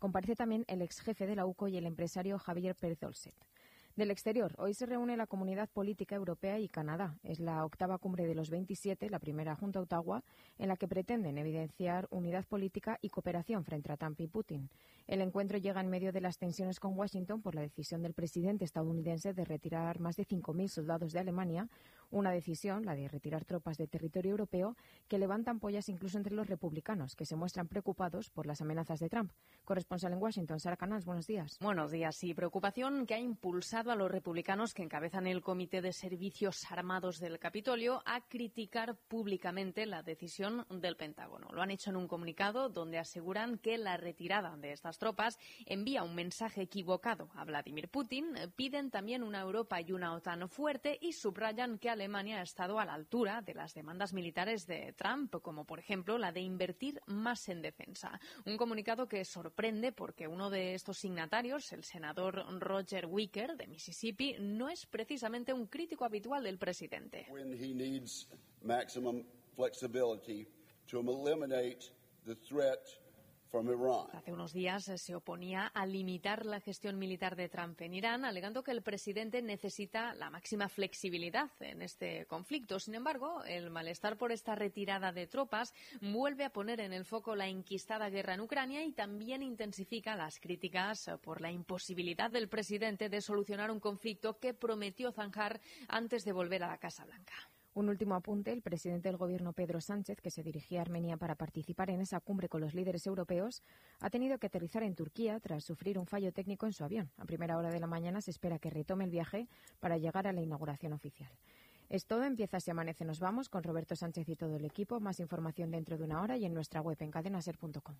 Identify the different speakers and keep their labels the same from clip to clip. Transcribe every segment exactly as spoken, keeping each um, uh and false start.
Speaker 1: Comparece también el ex jefe de la U C O y el empresario Javier Pérez-Dolcet. Del exterior, hoy se reúne la Comunidad Política Europea y Canadá. Es la octava cumbre de los veintisiete, la primera junto a Ottawa, en la que pretenden evidenciar unidad política y cooperación frente a Trump y Putin. El encuentro llega en medio de las tensiones con Washington por la decisión del presidente estadounidense de retirar más de cinco mil soldados de Alemania, una decisión, la de retirar tropas de territorio europeo, que levanta ampollas incluso entre los republicanos, que se muestran preocupados por las amenazas de Trump. Corresponsal en Washington, Sara Canals, buenos días.
Speaker 2: Buenos días. Sí, preocupación que ha impulsado a los republicanos que encabezan el Comité de Servicios Armados del Capitolio a criticar públicamente la decisión del Pentágono. Lo han hecho en un comunicado donde aseguran que la retirada de estas tropas envía un mensaje equivocado a Vladimir Putin. Piden también una Europa y una OTAN fuerte y subrayan que Alemania ha estado a la altura de las demandas militares de Trump, como por ejemplo la de invertir más en defensa. Un comunicado que sorprende porque uno de estos signatarios, el senador Roger Wicker de Mississippi, no es precisamente un crítico habitual del presidente.
Speaker 3: When he needs maximum flexibility to eliminate the threat from Iran.
Speaker 2: Hace unos días se oponía a limitar la gestión militar de Trump en Irán, alegando que el presidente necesita la máxima flexibilidad en este conflicto. Sin embargo, el malestar por esta retirada de tropas vuelve a poner en el foco la enquistada guerra en Ucrania y también intensifica las críticas por la imposibilidad del presidente de solucionar un conflicto que prometió zanjar antes de volver a la Casa Blanca.
Speaker 1: Un último apunte, el presidente del gobierno Pedro Sánchez, que se dirigía a Armenia para participar en esa cumbre con los líderes europeos, ha tenido que aterrizar en Turquía tras sufrir un fallo técnico en su avión. A primera hora de la mañana se espera que retome el viaje para llegar a la inauguración oficial. Es todo, empieza Si Amanece Nos Vamos con Roberto Sánchez y todo el equipo. Más información dentro de una hora y en nuestra web en cadena ser punto com.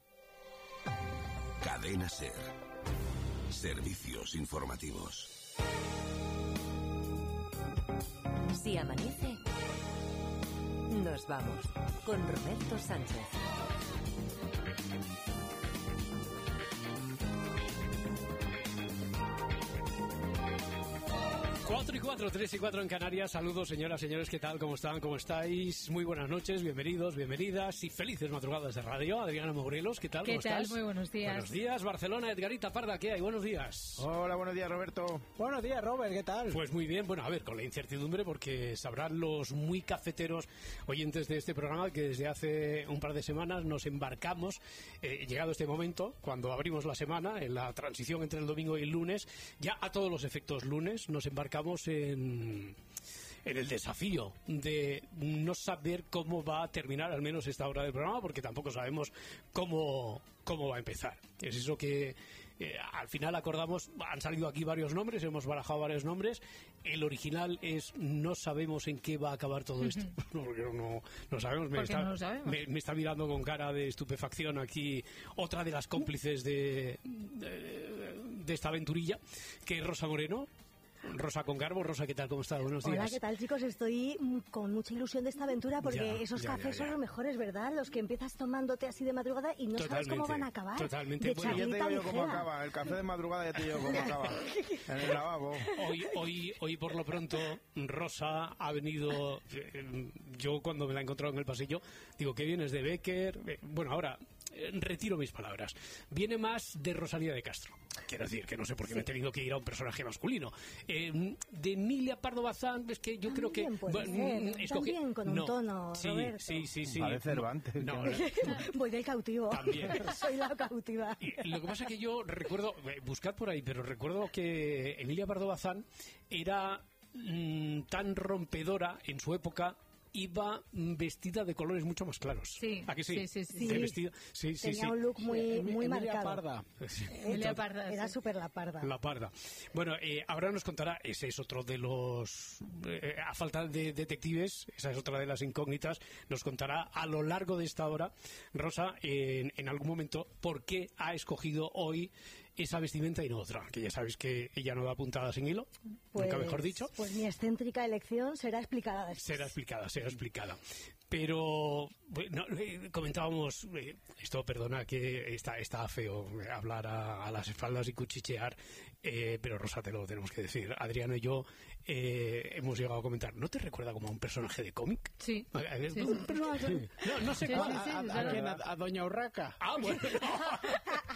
Speaker 4: Cadena Ser. Servicios informativos.
Speaker 5: Si amanece, nos vamos con Roberto Sánchez.
Speaker 6: Cuatro y cuatro, tres y cuatro en Canarias. Saludos, señoras, señores, ¿qué tal? ¿Cómo están? ¿Cómo estáis? Muy buenas noches, bienvenidos, bienvenidas y felices madrugadas de radio. Adriana Morelos, ¿qué tal?
Speaker 7: ¿Qué
Speaker 6: ¿Cómo
Speaker 7: tal?
Speaker 6: estás?
Speaker 7: Muy buenos días.
Speaker 6: Buenos días, Barcelona. Edgarita Parda, ¿qué hay? Buenos días.
Speaker 8: Hola, buenos días, Roberto.
Speaker 9: Buenos días, Robert, ¿qué tal?
Speaker 6: Pues muy bien, bueno, a ver, con la incertidumbre, porque sabrán los muy cafeteros oyentes de este programa que desde hace un par de semanas nos embarcamos, eh, llegado este momento, cuando abrimos la semana, en la transición entre el domingo y el lunes, ya a todos los efectos lunes, nos embarcamos en en el desafío de no saber cómo va a terminar al menos esta hora del programa, porque tampoco sabemos cómo, cómo va a empezar. Es eso que eh, al final acordamos, han salido aquí varios nombres, hemos barajado varios nombres. El original es no sabemos en qué va a acabar todo esto. No, porque no, no sabemos. Me está,
Speaker 7: no lo sabemos.
Speaker 6: Me, me está mirando con cara de estupefacción aquí otra de las cómplices de, de, de esta aventurilla, que es Rosa Moreno. Rosa con Garbo. Rosa, ¿qué tal? ¿Cómo estás? Buenos días.
Speaker 10: Hola, ¿qué tal, chicos? Estoy con mucha ilusión de esta aventura porque
Speaker 6: ya,
Speaker 10: esos
Speaker 6: ya,
Speaker 10: cafés
Speaker 6: ya, ya.
Speaker 10: son los mejores, ¿verdad? Los que empiezas tomándote así de madrugada y no
Speaker 6: Totalmente,
Speaker 10: sabes cómo van a acabar.
Speaker 6: Totalmente.
Speaker 10: De
Speaker 6: Bueno,
Speaker 8: Ya te digo yo cómo
Speaker 10: ligera.
Speaker 8: acaba. El café de madrugada ya te digo cómo acaba. En el lavabo.
Speaker 6: Hoy, hoy, hoy por lo pronto, Rosa ha venido. eh, Yo cuando me la he encontrado en el pasillo, digo que vienes de Becker. eh, Bueno, ahora eh, retiro mis palabras. Viene más de Rosalía de Castro. Quiero decir que no sé por qué me he tenido que ir a un personaje masculino. Eh, de Emilia Pardo Bazán, es que yo creo que.
Speaker 10: También puede
Speaker 6: bueno,
Speaker 10: ser.
Speaker 6: escogí-
Speaker 10: También con un
Speaker 6: no,
Speaker 10: tono,
Speaker 6: sí,
Speaker 10: Roberto.
Speaker 6: sí, sí, sí.
Speaker 8: Parece Cervantes.
Speaker 6: No, no, no.
Speaker 10: Voy del cautivo.
Speaker 6: También.
Speaker 10: Soy la cautiva.
Speaker 6: Y lo que pasa es que yo recuerdo, eh, buscad por ahí, pero recuerdo que Emilia Pardo Bazán era mm, tan rompedora en su época. Iba vestida de colores mucho más claros.
Speaker 7: Sí.
Speaker 6: ¿A que sí?
Speaker 7: Sí, sí, sí.
Speaker 6: De
Speaker 10: Sí.
Speaker 6: vestido. Sí, sí,
Speaker 10: Tenía
Speaker 6: sí.
Speaker 10: un look muy, muy
Speaker 9: Emilia
Speaker 10: marcado.
Speaker 9: Parda.
Speaker 6: Sí.
Speaker 7: Emilia Parda,
Speaker 10: Era
Speaker 7: sí.
Speaker 10: súper la parda.
Speaker 6: La Parda. Bueno, eh, ahora nos contará, ese es otro de los, eh, a falta de detectives, esa es otra de las incógnitas, nos contará a lo largo de esta hora, Rosa, en, en algún momento, por qué ha escogido hoy esa vestimenta y no otra, que ya sabéis que ella no da puntada sin hilo,
Speaker 10: Pues,
Speaker 6: nunca mejor dicho.
Speaker 10: Pues mi excéntrica elección será explicada después.
Speaker 6: Será explicada, será explicada. Pero bueno, eh, comentábamos, eh, esto perdona que está, está feo eh, hablar a, a las espaldas y cuchichear, eh, pero Rosa, te lo tenemos que decir. Adriano y yo eh, hemos llegado a comentar, ¿no te recuerda como a un personaje de cómic?
Speaker 7: Sí.
Speaker 6: A- a-
Speaker 7: Sí,
Speaker 6: un
Speaker 7: sí.
Speaker 6: personaje- No, no sé
Speaker 7: Sí,
Speaker 6: cuál.
Speaker 7: sí, sí.
Speaker 9: ¿A, a- a quién? ¿A- a Doña Urraca?
Speaker 6: Ah, bueno.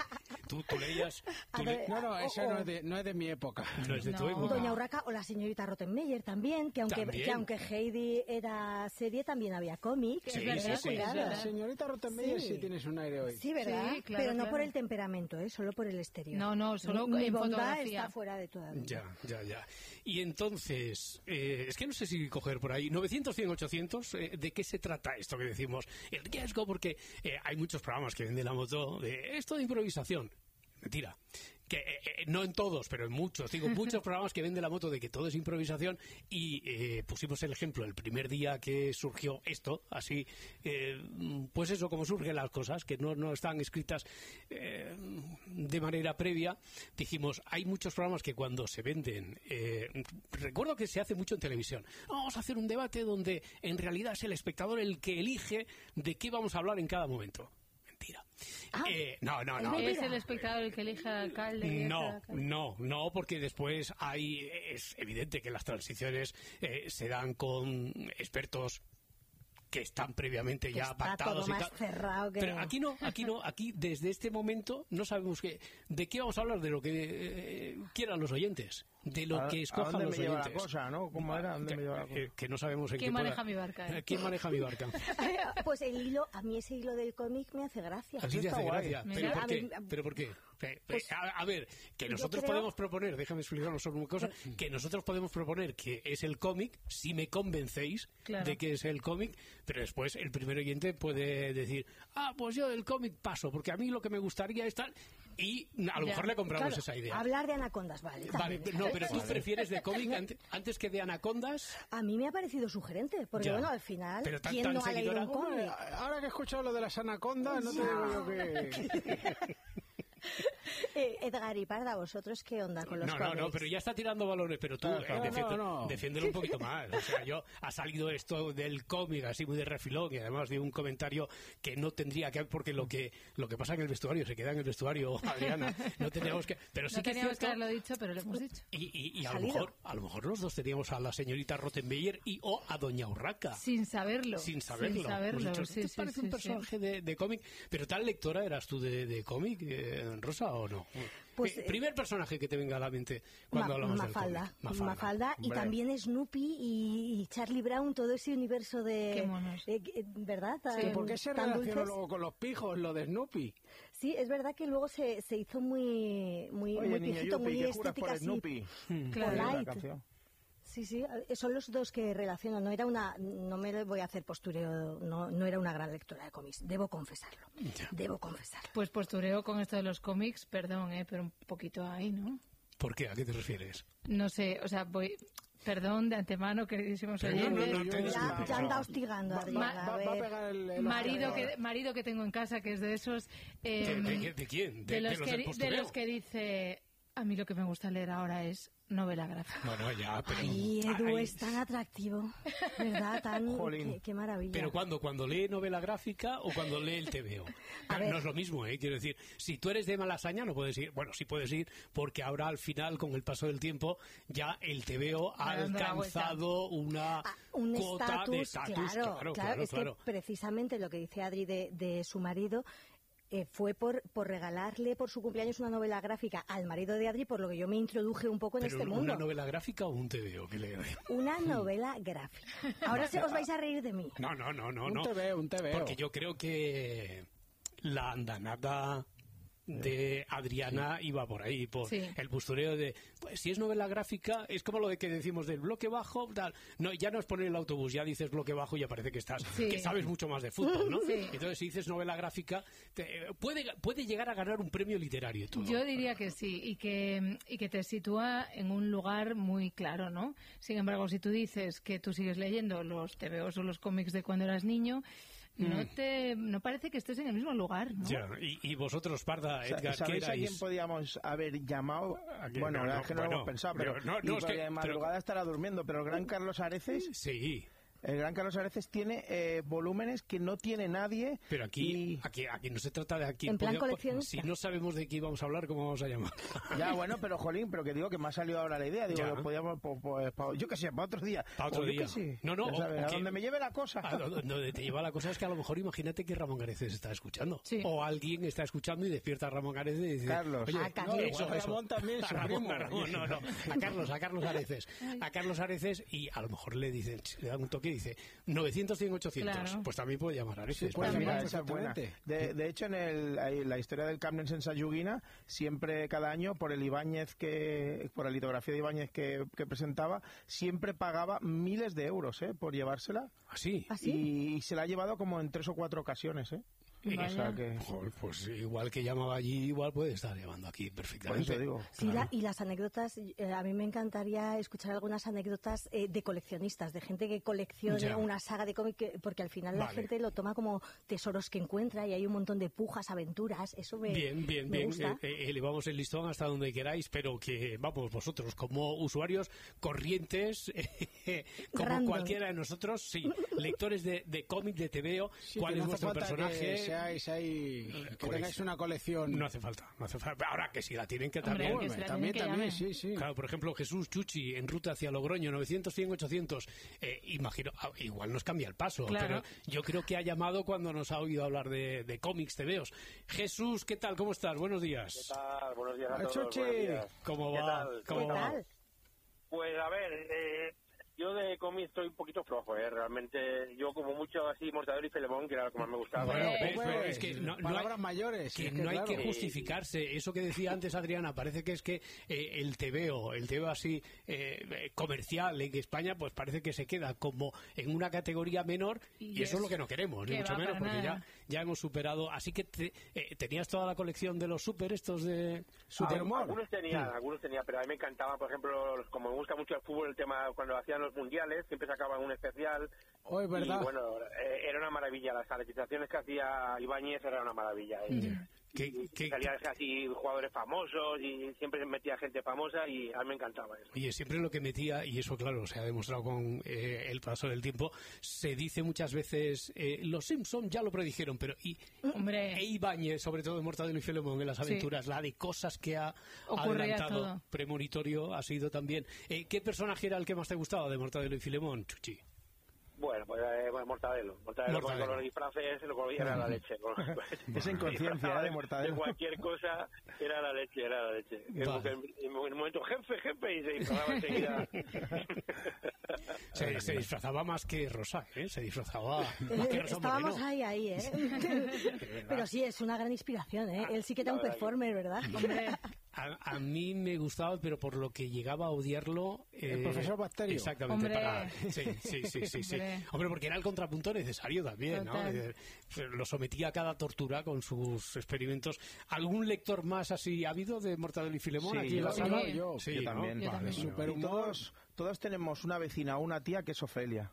Speaker 6: Tú, tú leías... Tú
Speaker 10: ver,
Speaker 6: le...
Speaker 8: No, no, eso
Speaker 10: oh, oh.
Speaker 8: no, es de, no es de mi época.
Speaker 6: No es de tu
Speaker 2: No.
Speaker 6: época.
Speaker 10: Doña Urraca o la señorita Rottenmeier también, que aunque,
Speaker 6: También.
Speaker 10: que aunque Heidi era serie, también había cómic.
Speaker 6: Sí,
Speaker 10: Es verdad,
Speaker 6: sí, sí.
Speaker 10: cuidado.
Speaker 2: Es verdad.
Speaker 8: Señorita Rottenmeier sí.
Speaker 10: Sí.
Speaker 8: tienes un aire hoy.
Speaker 10: Sí, ¿verdad?
Speaker 2: Sí, claro,
Speaker 10: Pero no
Speaker 2: claro.
Speaker 10: por el temperamento, ¿eh? Solo por el exterior.
Speaker 2: No, no, solo
Speaker 10: mi, mi
Speaker 2: en
Speaker 10: bondad
Speaker 2: fotografía.
Speaker 10: está fuera de toda duda.
Speaker 6: Ya, ya, ya. Y entonces, eh, es que no sé si coger por ahí, novecientos, cien, ochocientos, eh, ¿de qué se trata esto que decimos? El riesgo, porque eh, hay muchos programas que venden la moto de esto de improvisación. Mentira. Que eh, eh, no en todos, pero en muchos, digo, muchos programas que venden la moto de que todo es improvisación y eh, pusimos el ejemplo el primer día que surgió esto, así, eh, pues eso, como surgen las cosas, que no, no están escritas eh, de manera previa, dijimos, hay muchos programas que cuando se venden, eh, recuerdo que se hace mucho en televisión, vamos a hacer un debate donde en realidad es el espectador el que elige de qué vamos a hablar en cada momento. Mentira.
Speaker 10: Ah,
Speaker 6: Eh, no, no,
Speaker 10: es
Speaker 6: no.
Speaker 10: mentira.
Speaker 2: Es el espectador el que elige al alcalde. y
Speaker 6: No,
Speaker 2: al alcalde.
Speaker 6: no, no, porque después hay, es evidente que las transiciones eh, se dan con expertos que están previamente
Speaker 10: Que
Speaker 6: ya
Speaker 10: está
Speaker 6: pactados
Speaker 10: todo
Speaker 6: y
Speaker 10: más
Speaker 6: tal.
Speaker 10: cerrado que-
Speaker 6: Pero aquí no, aquí no, aquí desde este momento no sabemos qué, de qué vamos a hablar, de lo que eh, quieran los oyentes, de lo
Speaker 8: ¿A-
Speaker 6: que
Speaker 8: a
Speaker 6: escojan
Speaker 8: dónde
Speaker 6: los
Speaker 8: me lleva la
Speaker 6: oyentes.
Speaker 8: cosa, no? ¿Cómo era? ¿A dónde
Speaker 6: que,
Speaker 8: me lleva la cosa?
Speaker 6: eh, que no sabemos en
Speaker 2: ¿Quién
Speaker 6: qué
Speaker 2: maneja
Speaker 6: pueda-
Speaker 2: mi barca, eh?
Speaker 6: ¿Quién maneja mi barca?
Speaker 10: Pues el hilo, a mí ese hilo del cómic me hace gracia.
Speaker 6: A ti te
Speaker 8: está
Speaker 6: hace
Speaker 8: guay.
Speaker 6: gracia.
Speaker 2: Mira,
Speaker 6: ¿Pero por
Speaker 10: a
Speaker 6: qué?
Speaker 10: ver,
Speaker 6: ¿Pero por qué? Eh,
Speaker 10: pues,
Speaker 6: a, a ver, que
Speaker 10: yo
Speaker 6: nosotros
Speaker 10: creo-
Speaker 6: podemos proponer, déjame explicaros sobre una cosa, que nosotros podemos proponer que es el cómic, si me convencéis
Speaker 2: Claro.
Speaker 6: de que es el cómic, pero después el primer oyente puede decir, ah, pues yo del cómic paso, porque a mí lo que me gustaría es tal, y a lo
Speaker 2: Ya.
Speaker 6: mejor le compramos
Speaker 10: Claro,
Speaker 6: esa idea.
Speaker 10: hablar de anacondas, vale.
Speaker 6: Vale,
Speaker 10: también,
Speaker 6: no,
Speaker 10: ¿sabes?
Speaker 6: pero tú prefieres de cómic ante- antes que de anacondas.
Speaker 10: A mí me ha parecido sugerente, porque
Speaker 6: Ya.
Speaker 10: bueno, al final,
Speaker 6: Pero tan-
Speaker 10: ¿quién
Speaker 6: tan
Speaker 10: no ha leído
Speaker 6: seguidora-
Speaker 10: un cómic?
Speaker 8: Hombre, ahora que he escuchado lo de las anacondas, no te digo yo que...
Speaker 10: Eh, Edgar y Parda, ¿vosotros qué onda con los
Speaker 6: No, no,
Speaker 10: cómics?
Speaker 6: no, pero ya está tirando balones, pero tú
Speaker 8: Claro,
Speaker 6: eh,
Speaker 8: claro,
Speaker 6: defiende-
Speaker 8: no, no.
Speaker 6: defiéndelo un poquito más. O sea, yo ha salido esto del cómic así muy de refilón y además de un comentario que no tendría que haber, porque lo que lo que pasa en el vestuario se queda en el vestuario, Adriana. No tendríamos que, pero sí
Speaker 2: No
Speaker 6: que es
Speaker 2: teníamos que
Speaker 6: cierto.
Speaker 2: haberlo dicho, pero lo hemos dicho.
Speaker 6: Y, y- y a
Speaker 10: Ha
Speaker 6: lo
Speaker 10: salido.
Speaker 6: mejor, a lo mejor los dos teníamos a la señorita Rottenmeier y o a Doña Urraca.
Speaker 2: Sin saberlo.
Speaker 6: Sin saberlo.
Speaker 2: Sin saberlo,
Speaker 6: Hemos dicho,
Speaker 2: sí,
Speaker 6: ¿te
Speaker 2: sí,
Speaker 6: parece
Speaker 2: sí,
Speaker 6: un
Speaker 2: sí.
Speaker 6: personaje de, de cómic? ¿Pero tal lectora eras tú de, de cómic, eh, Rosa, o no?
Speaker 10: Pues,
Speaker 6: Eh,
Speaker 10: eh,
Speaker 6: primer personaje que te venga a la mente cuando
Speaker 10: Ma-
Speaker 6: hablamos
Speaker 10: Mafalda,
Speaker 6: del cómic.
Speaker 10: Mafalda, y
Speaker 8: Hombre.
Speaker 10: también Snoopy y, y Charlie Brown, todo ese universo de...
Speaker 2: Qué monos.
Speaker 10: eh, eh, ¿Verdad? Tan,
Speaker 8: ¿Que ¿Por qué se
Speaker 10: tan
Speaker 8: relaciona
Speaker 10: dulces.
Speaker 8: luego con los pijos, lo de Snoopy?
Speaker 10: Sí, es verdad que luego se, se hizo muy, muy,
Speaker 8: Oye,
Speaker 10: muy
Speaker 8: niño
Speaker 10: pijito,
Speaker 8: Yupi,
Speaker 10: muy
Speaker 8: ¿qué juras
Speaker 10: estética.
Speaker 8: por
Speaker 10: así.
Speaker 8: Snoopy?
Speaker 2: Claro.
Speaker 8: La
Speaker 10: Light.
Speaker 8: canción.
Speaker 10: Sí, sí, eh, son los dos que relaciono. No era una, no me voy a hacer postureo, no, no era una gran lectora de cómics, debo confesarlo. Debo confesarlo.
Speaker 2: Pues postureo con esto de los cómics, perdón, eh, pero un poquito ahí, ¿no?
Speaker 6: ¿Por qué? ¿A qué te refieres?
Speaker 2: No sé, o sea, voy... Perdón de antemano, queridísimos
Speaker 6: Pero no,
Speaker 2: oyentes.
Speaker 6: no, no, te
Speaker 10: Ya,
Speaker 6: disculpes.
Speaker 10: ya anda hostigando a
Speaker 8: Va,
Speaker 10: Adriana,
Speaker 8: va-
Speaker 10: a
Speaker 8: va a
Speaker 10: ver.
Speaker 8: pegar el... el
Speaker 2: marido
Speaker 8: ojo.
Speaker 2: que marido que tengo en casa que es de esos eh,
Speaker 6: ¿De, de- de quién? ¿De,
Speaker 2: de los
Speaker 6: de los
Speaker 2: que
Speaker 6: del
Speaker 2: di- de
Speaker 6: postureo?
Speaker 2: los que dice a mí lo que me gusta leer ahora es novela gráfica.
Speaker 6: Bueno, ya, pero...
Speaker 10: Ay, Edu
Speaker 6: Ay,
Speaker 10: es tan atractivo, ¿verdad? Tan,
Speaker 8: Jolín.
Speaker 10: qué, qué maravilla.
Speaker 6: ¿Pero cuándo? ¿Cuando lee novela gráfica o cuando lee el T V O?
Speaker 10: A ver.
Speaker 6: No es lo mismo, ¿eh? Quiero decir, si tú eres de Malasaña no puedes ir. Bueno, sí puedes ir porque ahora al final, con el paso del tiempo, ya el T V O ha
Speaker 2: Va dando la
Speaker 6: alcanzado una
Speaker 10: Ah, un
Speaker 6: cuota de
Speaker 10: estatus,
Speaker 6: estatus.
Speaker 10: claro,
Speaker 6: Claro,
Speaker 10: claro,
Speaker 6: claro,
Speaker 10: es
Speaker 6: claro.
Speaker 10: que precisamente lo que dice Adri de, de su marido eh, fue por, por regalarle por su cumpleaños una novela gráfica al marido de Adri, por lo que yo me introduje un poco en
Speaker 6: Pero
Speaker 10: este
Speaker 6: una
Speaker 10: mundo.
Speaker 6: novela gráfica o un T V O que lee.
Speaker 10: Una novela gráfica. Ahora se os vais a reír de mí.
Speaker 6: No, no, no, no,
Speaker 8: Un
Speaker 6: no.
Speaker 8: T V O, un T V O.
Speaker 6: Porque yo creo que la andanada de Adriana iba por ahí, por
Speaker 2: Sí.
Speaker 6: el postureo de, pues si es novela gráfica, es como lo de que decimos del bloque bajo, tal. No, ya no es poner el autobús, ya dices bloque bajo y ya parece que estás,
Speaker 2: Sí.
Speaker 6: que sabes mucho más de fútbol, ¿no?
Speaker 2: Sí.
Speaker 6: Entonces, si dices novela gráfica, te- puede, puede llegar a ganar un premio literario y todo.
Speaker 2: Yo diría que sí, y que, y que te sitúa en un lugar muy claro, ¿no? Sin embargo, si tú dices que tú sigues leyendo los T V Os o los cómics de cuando eras niño, no te no parece que estés en el mismo lugar, ¿no?
Speaker 6: Ya, y, y vosotros, Parda,
Speaker 8: Sa-
Speaker 6: Edgar, ¿qué
Speaker 8: ¿Sabéis a
Speaker 6: erais?
Speaker 8: quién podíamos haber llamado?
Speaker 6: ¿A quién?
Speaker 8: Bueno,
Speaker 6: No,
Speaker 8: la
Speaker 6: no,
Speaker 8: verdad es que no lo
Speaker 6: bueno,
Speaker 8: hemos pensado,
Speaker 6: pero
Speaker 8: pero,
Speaker 6: no,
Speaker 8: y
Speaker 6: no, es
Speaker 8: por
Speaker 6: que-
Speaker 8: de madrugada estará durmiendo, pero el gran Carlos Areces,
Speaker 6: Sí.
Speaker 7: El gran Carlos Areces tiene eh, volúmenes que no tiene nadie.
Speaker 6: Pero aquí,
Speaker 7: y...
Speaker 6: aquí, aquí no se trata de aquí.
Speaker 10: En plan coleccionista.
Speaker 6: Si no sabemos de qué vamos a hablar, ¿cómo vamos a llamar?
Speaker 7: Ya, bueno, pero jolín, pero que digo que me ha salido ahora la idea. Digo,
Speaker 6: Ya.
Speaker 7: yo, podíamos, po, po, po, yo qué sé, para otro día.
Speaker 6: Para otro
Speaker 7: O yo
Speaker 6: día.
Speaker 7: qué sé.
Speaker 6: No, no,
Speaker 7: Ya sabes,
Speaker 6: o- o
Speaker 7: a
Speaker 6: que-
Speaker 7: donde me lleve la cosa.
Speaker 6: A do- donde te lleva la cosa es que a lo mejor imagínate que Ramón Areces está escuchando.
Speaker 1: Sí.
Speaker 6: O alguien está escuchando y despierta a Ramón Areces y dice...
Speaker 7: Carlos.
Speaker 6: Oye,
Speaker 10: Ah, Carlos.
Speaker 6: eso,
Speaker 8: No,
Speaker 6: eso.
Speaker 8: Ramón también,
Speaker 6: A
Speaker 8: su
Speaker 6: Ramón,
Speaker 8: primo.
Speaker 6: a Ramón, no, no. A Carlos, a Carlos Areces. A Carlos Areces y a lo mejor le dicen, le dan un toque y dice novecientos, cien, ochocientos.
Speaker 1: Claro.
Speaker 6: Pues también puede llamar a Areces.
Speaker 8: Sí, puede
Speaker 6: Pues
Speaker 7: Pues
Speaker 8: llamar.
Speaker 7: mira, esa es buena.
Speaker 8: perfectamente.
Speaker 7: De, de hecho, en el, ahí, la historia del Camden en Sayuguina, siempre cada año, por el Ibáñez que, por la litografía de Ibáñez que, que presentaba, siempre pagaba miles de euros, ¿eh? Por llevársela.
Speaker 6: Así.
Speaker 10: ¿Ah, sí?
Speaker 7: Y, y se la ha llevado como en tres o cuatro ocasiones, ¿eh?
Speaker 1: Vaya.
Speaker 7: O sea que,
Speaker 6: Joder, pues igual que llamaba allí, igual puede estar llamando aquí
Speaker 7: por
Speaker 6: perfectamente.
Speaker 7: eso digo.
Speaker 10: Sí, la- y las anécdotas, eh, a mí me encantaría escuchar algunas anécdotas eh, de coleccionistas, de gente que colecciona
Speaker 6: Ya.
Speaker 10: una saga de cómic, que- porque al final la
Speaker 6: Vale.
Speaker 10: gente lo toma como tesoros que encuentra y hay un montón de pujas, aventuras, eso me,
Speaker 6: Bien, bien,
Speaker 10: me
Speaker 6: bien.
Speaker 10: gusta.
Speaker 6: Eh, eh, elevamos el listón hasta donde queráis, pero que, vamos, vosotros, como usuarios corrientes, eh, como
Speaker 10: Random.
Speaker 6: cualquiera de nosotros, sí, lectores de, de cómic, de T V O,
Speaker 8: Sí,
Speaker 6: cuál
Speaker 8: que
Speaker 6: es
Speaker 8: no hace
Speaker 6: vuestro
Speaker 8: falta
Speaker 6: personaje.
Speaker 8: que seáis ahí, que
Speaker 6: Pues,
Speaker 8: tengáis una colección.
Speaker 6: No hace falta, no hace falta. Ahora que si la tienen que
Speaker 1: Hombre,
Speaker 6: también.
Speaker 1: que se la
Speaker 8: también,
Speaker 1: tienen que
Speaker 8: también,
Speaker 1: llamar.
Speaker 8: sí, sí.
Speaker 6: Claro, por ejemplo, Jesús Chuchi en ruta hacia Logroño, novecientos, cien, ochocientos. Eh, imagino, ah, igual nos cambia el paso,
Speaker 1: Claro.
Speaker 6: pero yo creo que ha llamado cuando nos ha oído hablar de, de cómics, T V Os. Jesús, ¿qué tal? ¿Cómo estás? Buenos días.
Speaker 9: ¿Qué tal? Buenos días a
Speaker 8: Hola,
Speaker 9: todos.
Speaker 8: Chuchi.
Speaker 9: Buenos días.
Speaker 6: ¿Cómo
Speaker 9: ¿Qué
Speaker 6: va?
Speaker 9: tal?
Speaker 6: ¿Cómo
Speaker 10: ¿Qué
Speaker 6: va?
Speaker 10: tal?
Speaker 9: Pues a ver, eh, yo de cómics estoy un poquito flojo, ¿eh? Realmente, yo como mucho así, Mortadelo y Filemón, que era lo que más me gustaba.
Speaker 6: Bueno,
Speaker 1: Eh,
Speaker 6: ves,
Speaker 8: Pues,
Speaker 6: pero es que no, no hay-
Speaker 8: palabras mayores.
Speaker 6: que
Speaker 8: es
Speaker 6: no hay
Speaker 8: claro.
Speaker 6: que justificarse. Eso que decía antes Adriana, parece que es que eh, el T V O, el T V O así eh, eh, comercial en España, pues parece que se queda como en una categoría menor y,
Speaker 1: Y
Speaker 6: eso es lo
Speaker 1: es-
Speaker 6: que no queremos, ni
Speaker 1: que
Speaker 6: mucho
Speaker 1: va,
Speaker 6: menos,
Speaker 1: para
Speaker 6: porque ya,
Speaker 1: nada.
Speaker 6: ya hemos superado. Así que te- eh, tenías toda la colección de los super estos de...
Speaker 8: Superhumor.
Speaker 9: Algunos tenían, algunos tenían, pero a mí me encantaba, por ejemplo, los- como me gusta mucho el fútbol, el tema cuando hacían los mundiales, siempre sacaban un especial.
Speaker 8: Oh, es verdad.
Speaker 9: Y bueno, eh, era una maravilla. Las sanitizaciones que hacía Ibáñez era una maravilla. eh.
Speaker 6: ¿Qué-
Speaker 9: Y
Speaker 6: qué-
Speaker 9: salían así jugadores famosos y siempre metía gente famosa y a mí me encantaba eso.
Speaker 6: Oye, siempre lo que metía, y eso claro, se ha demostrado con eh, el paso del tiempo, se dice muchas veces, eh, los Simpson ya lo predijeron, pero y,
Speaker 1: Hombre.
Speaker 6: e Ibáñez, sobre todo en Mortadelo y Filemón, en las aventuras, la de cosas que ha
Speaker 1: Ocurría
Speaker 6: adelantado,
Speaker 1: todo.
Speaker 6: premonitorio, ha sido también. Eh, ¿Qué personaje era el que más te gustaba de Mortadelo y Filemón, Chuchi?
Speaker 9: Bueno, pues eh, bueno, Mortadelo. Mortadelo, con-
Speaker 6: Mortadelo.
Speaker 9: con los disfraces, lo que era la leche. Con-
Speaker 7: Esa inconsciencia, ¿eh? de Mortadelo.
Speaker 9: De cualquier cosa, era la leche, era la leche.
Speaker 6: Vale.
Speaker 9: Porque En, en un momento, jefe, jefe, y se disfrazaba enseguida.
Speaker 6: Se, se disfrazaba más que Rosa, ¿eh? Se disfrazaba más que
Speaker 10: Eh,
Speaker 6: Rosa
Speaker 10: Estábamos
Speaker 6: Moreno.
Speaker 10: ahí, ahí, ¿eh? Pero sí, es una gran inspiración, ¿eh? Él sí que era un
Speaker 9: La verdad que-
Speaker 10: performer, ¿verdad?
Speaker 1: Hombre,
Speaker 6: A, a mí me gustaba, pero por lo que llegaba a odiarlo...
Speaker 8: El profesor Bacterio.
Speaker 6: Exactamente.
Speaker 1: Hombre.
Speaker 6: Para, sí, sí, sí, sí, sí.
Speaker 1: Hombre.
Speaker 6: Hombre, porque era el contrapunto necesario también, ¿no?
Speaker 1: Total.
Speaker 6: Eh, Lo sometía a cada tortura con sus experimentos. ¿Algún lector más así ha habido de Mortadelo y Filemón
Speaker 7: Sí,
Speaker 6: aquí en la
Speaker 7: yo-
Speaker 6: sala?
Speaker 1: yo-
Speaker 8: yo-
Speaker 6: Sí,
Speaker 7: yo
Speaker 6: ¿no?
Speaker 7: también.
Speaker 1: Yo
Speaker 6: Vale,
Speaker 1: también.
Speaker 6: vale,
Speaker 8: Super
Speaker 6: vale.
Speaker 7: Y todos, todos tenemos una vecina o una tía que es Ofelia.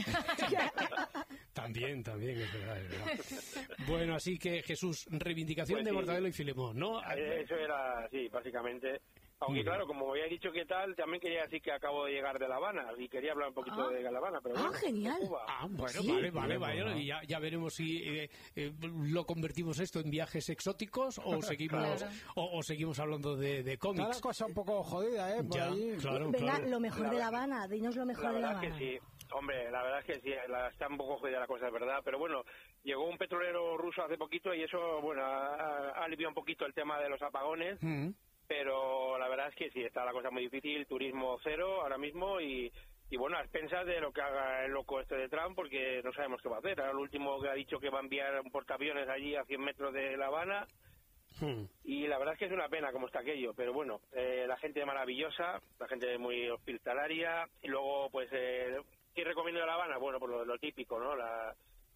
Speaker 6: También, también, es verdad, es verdad. Bueno, así que Jesús, reivindicación
Speaker 9: Pues
Speaker 6: de
Speaker 9: sí.
Speaker 6: Mortadelo y Filemón, ¿no?
Speaker 9: Eh, Eso era, sí, básicamente. Aunque
Speaker 6: Muy
Speaker 9: claro, como había dicho que tal, también quería decir que acabo de llegar de La Habana y quería hablar un poquito
Speaker 1: Ah.
Speaker 9: de La Habana, pero
Speaker 10: Ah,
Speaker 9: bueno,
Speaker 10: genial.
Speaker 9: de Cuba.
Speaker 6: Ah, bueno,
Speaker 10: Sí.
Speaker 6: vale, vale,
Speaker 7: Bien,
Speaker 6: vale.
Speaker 7: bueno.
Speaker 6: Y ya, ya veremos si eh, eh, lo convertimos esto en viajes exóticos o seguimos
Speaker 1: Claro.
Speaker 6: o, o seguimos hablando de, de
Speaker 8: Está la
Speaker 6: cómics.
Speaker 8: cosa un poco jodida, ¿eh? Por
Speaker 6: Ya,
Speaker 8: ahí.
Speaker 6: claro,
Speaker 10: Venga,
Speaker 6: claro.
Speaker 10: lo mejor
Speaker 9: La
Speaker 10: de La
Speaker 9: verdad-
Speaker 10: Habana, dinos lo mejor
Speaker 9: La
Speaker 10: de La
Speaker 9: verdad es
Speaker 10: Habana.
Speaker 9: que sí. Hombre, la verdad es que sí, la, está un poco jodida la cosa, es verdad. Pero bueno, llegó un petrolero ruso hace poquito y eso, bueno, ha, ha aliviado un poquito el tema de los apagones.
Speaker 6: Mm.
Speaker 9: Pero la verdad es que sí, está la cosa muy difícil, turismo cero ahora mismo y, y bueno, a expensas de lo que haga el loco este de Trump, porque no sabemos qué va a hacer. Ahora lo último que ha dicho que va a enviar un portaaviones allí a cien metros de La Habana.
Speaker 6: Mm.
Speaker 9: Y la verdad es que es una pena cómo está aquello, pero bueno, eh, la gente maravillosa, la gente muy hospitalaria, y luego, pues, eh, ¿qué recomiendo de La Habana? Bueno, pues lo, lo típico, ¿no? La,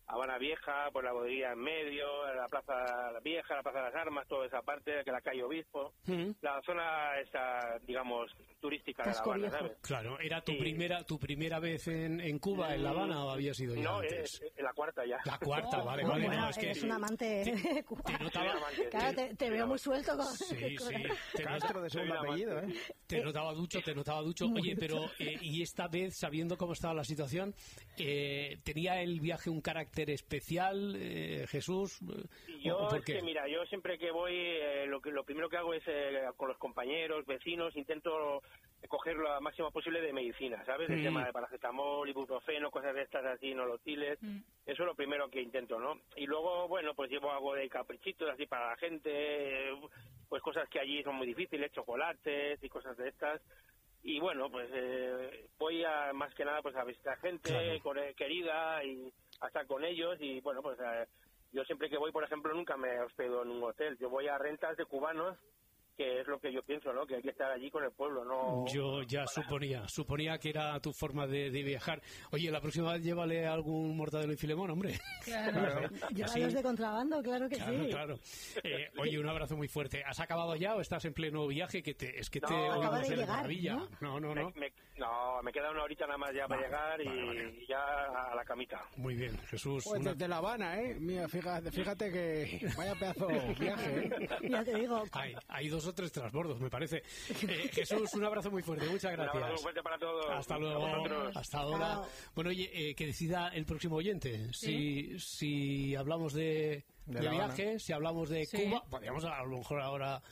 Speaker 9: Habana Vieja, por la bodeguilla en medio, la Plaza Vieja, la Plaza de las Armas, toda esa parte, que la calle Obispo, mm. la zona esta, digamos, turística de La Habana, ¿sabes?
Speaker 6: Claro, ¿era tu sí. primera tu primera vez en, en Cuba, en La Habana, o había sido ya
Speaker 9: no,
Speaker 6: antes?
Speaker 9: No, es, es la cuarta ya.
Speaker 6: La cuarta,
Speaker 10: oh,
Speaker 6: vale,
Speaker 10: oh,
Speaker 6: vale.
Speaker 10: Bueno,
Speaker 6: no, es
Speaker 10: eres
Speaker 6: que
Speaker 10: un amante
Speaker 6: te,
Speaker 10: cubano.
Speaker 6: Te notaba,
Speaker 10: claro, te, te veo muy suelto con...
Speaker 6: Sí, sí.
Speaker 7: Te Castro de segundo apellido, ¿eh?
Speaker 6: Te notaba ducho, te notaba ducho. Oye, pero, eh, y esta vez, sabiendo cómo estaba la situación, eh, ¿tenía el viaje un carácter especial, eh, Jesús?
Speaker 9: Yo, ¿por qué? Es que, mira, yo siempre que voy, eh, lo, que, lo primero que hago es, eh, con los compañeros, vecinos, intento coger lo máximo posible de medicina, ¿sabes? Mm. El tema de paracetamol, ibuprofeno, cosas de estas así, nolotiles. Mm. Eso es lo primero que intento, ¿no? Y luego, bueno, pues llevo algo de caprichitos así para la gente, pues cosas que allí son muy difíciles, chocolates y cosas de estas. Y bueno, pues eh, voy a, más que nada pues a visitar gente claro. querida y a estar con ellos. Y bueno, pues eh, yo siempre que voy, por ejemplo, nunca me hospedo en un hotel. Yo voy a rentas de cubanos, que es lo que yo pienso, ¿no? Que hay que estar allí con el pueblo, ¿no?
Speaker 6: Yo ya suponía, suponía que era tu forma de, de viajar. Oye, la próxima vez llévale algún Mortadelo y Filemón, hombre.
Speaker 10: Claro, llévalos de contrabando, claro que
Speaker 6: claro,
Speaker 10: sí.
Speaker 6: Claro, eh, oye, un abrazo muy fuerte. ¿Has acabado ya o estás en pleno viaje? Que te, es que
Speaker 9: no,
Speaker 6: te
Speaker 10: acaba de
Speaker 6: de
Speaker 10: llegar,
Speaker 6: maravilla.
Speaker 10: ¿no?
Speaker 6: No, no, no.
Speaker 9: Me, me, no, me queda una horita nada más ya para llegar y, vale, vale. y ya a la camita.
Speaker 6: Muy bien, Jesús.
Speaker 8: Pues
Speaker 6: una...
Speaker 8: desde La Habana, ¿eh? Mira, fíjate, fíjate que vaya pedazo viaje, ¿eh?
Speaker 10: Ya te digo.
Speaker 6: Hay, hay dos o tres transbordos, me parece. Eh, Jesús, un abrazo muy fuerte, muchas gracias.
Speaker 9: Un abrazo muy fuerte para todos.
Speaker 6: Hasta luego, hasta ahora. Chao. Bueno, oye, eh, que decida el próximo oyente. Si, ¿Sí? si hablamos de, de, de viaje, si hablamos de ¿Sí? Cuba, podríamos a lo mejor ahora...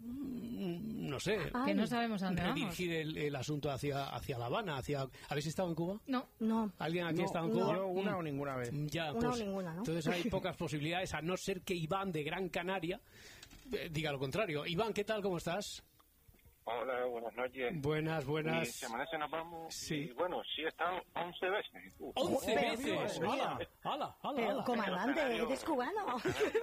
Speaker 6: no sé,
Speaker 11: Ay, que no sabemos a dónde
Speaker 6: redirigir el, el asunto hacia hacia La Habana, hacia ¿habéis estado en Cuba?
Speaker 11: No,
Speaker 10: no.
Speaker 6: ¿Alguien aquí
Speaker 7: no,
Speaker 6: ha estado en Cuba?
Speaker 7: Yo una o ninguna vez.
Speaker 6: Ya,
Speaker 10: una
Speaker 6: pues,
Speaker 10: o ninguna, ¿no?
Speaker 6: Entonces hay pocas posibilidades, a no ser que Iván de Gran Canaria eh, diga lo contrario. Iván, ¿qué tal? ¿Cómo estás?
Speaker 12: Hola, buenas noches.
Speaker 6: Buenas, buenas.
Speaker 12: Y semana se nos vamos.
Speaker 6: Sí.
Speaker 12: Y bueno, sí he estado once veces.
Speaker 6: Uh, ¿once veces? ¡Hala, hala, hala!
Speaker 10: Pero, comandante, eres cubano.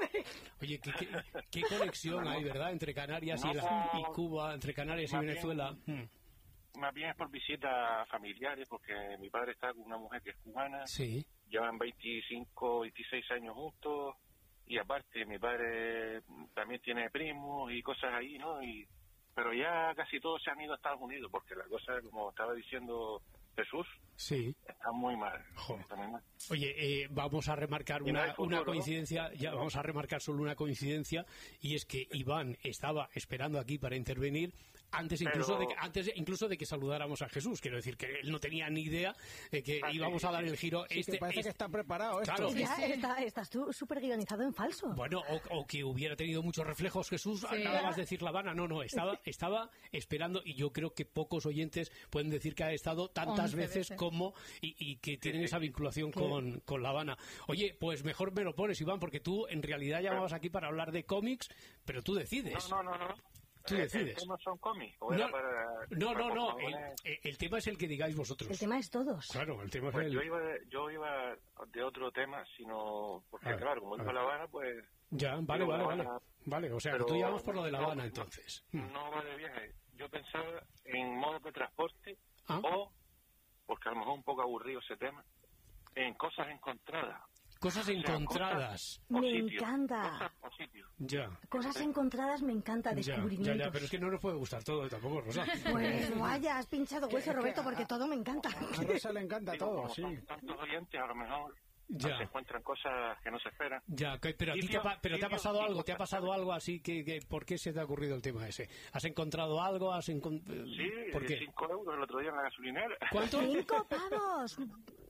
Speaker 6: Oye, ¿qué, qué, qué conexión hay, ¿verdad? Entre Canarias no, y, la, y Cuba, entre Canarias y Venezuela.
Speaker 12: Bien, hmm. Más bien es por visitas familiares, porque mi padre está con una mujer que es cubana.
Speaker 6: Sí.
Speaker 12: Llevan veinticinco, veintiséis años juntos. Y aparte, mi padre también tiene primos y cosas ahí, ¿no? Y pero ya casi todos se han ido a Estados Unidos, porque la cosa, como estaba diciendo Jesús,
Speaker 6: sí,
Speaker 12: está muy mal. Está muy mal.
Speaker 6: Oye, eh, vamos a remarcar una, una coincidencia, ya vamos a remarcar solo una coincidencia, y es que Iván estaba esperando aquí para intervenir antes incluso
Speaker 12: Pero...
Speaker 6: de que, antes incluso de que saludáramos a Jesús. Quiero decir que él no tenía ni idea de que ah, íbamos sí, a dar el giro.
Speaker 8: Sí,
Speaker 6: este
Speaker 8: que parece
Speaker 6: este...
Speaker 8: que está preparado esto.
Speaker 6: Claro,
Speaker 10: ya está, estás tú súper guionizado en falso.
Speaker 6: Bueno, o, o que hubiera tenido muchos reflejos Jesús, sí, nada más decir La Habana. No, no, estaba, estaba esperando, y yo creo que pocos oyentes pueden decir que ha estado tantas veces, veces como y, y que tienen esa vinculación con, con La Habana. Oye, pues mejor me lo pones, Iván, porque tú en realidad llamabas aquí para hablar de cómics, pero tú decides.
Speaker 12: No, no, no, no.
Speaker 6: Tú decides.
Speaker 12: ¿No son cómics?
Speaker 6: No, para, no, no, no. El, el tema es el que digáis vosotros.
Speaker 10: El tema es todos.
Speaker 6: Claro, el tema es
Speaker 12: pues
Speaker 6: el...
Speaker 12: Yo iba, yo iba de otro tema, sino... Porque, ver, claro, como iba a La Habana, pues...
Speaker 6: Ya, vale, vale, vale. Vale, o sea, que tú llamas por lo de La Habana, no, entonces.
Speaker 12: No, no va de viaje. Yo pensaba en modos de transporte ¿Ah? o, porque a lo mejor un poco aburrido ese tema, en cosas encontradas.
Speaker 6: Cosas encontradas.
Speaker 10: O sea, cosas me encanta.
Speaker 12: Cosas,
Speaker 6: ya.
Speaker 10: Cosas encontradas me encanta, descubrimientos.
Speaker 6: Ya, ya, ya, pero es que no nos puede gustar todo tampoco, Rosa.
Speaker 10: Pues no vaya, has pinchado hueso, Roberto, porque todo me encanta.
Speaker 8: A Rosa le encanta
Speaker 12: Digo,
Speaker 8: todo,
Speaker 12: como
Speaker 8: sí.
Speaker 12: Son tantos oyentes, a lo mejor
Speaker 6: ya.
Speaker 12: se encuentran cosas que no se esperan.
Speaker 6: Ya, pero a ti te ha, pero te ha pasado algo, te ha pasado algo así que, que ¿por qué se te ha ocurrido el tema ese? ¿Has encontrado algo? ¿Has encont...
Speaker 12: Sí,
Speaker 6: ¿por qué?
Speaker 12: cinco euros el otro día en la gasolinera.
Speaker 6: ¿Cuánto?
Speaker 10: Cinco pavos.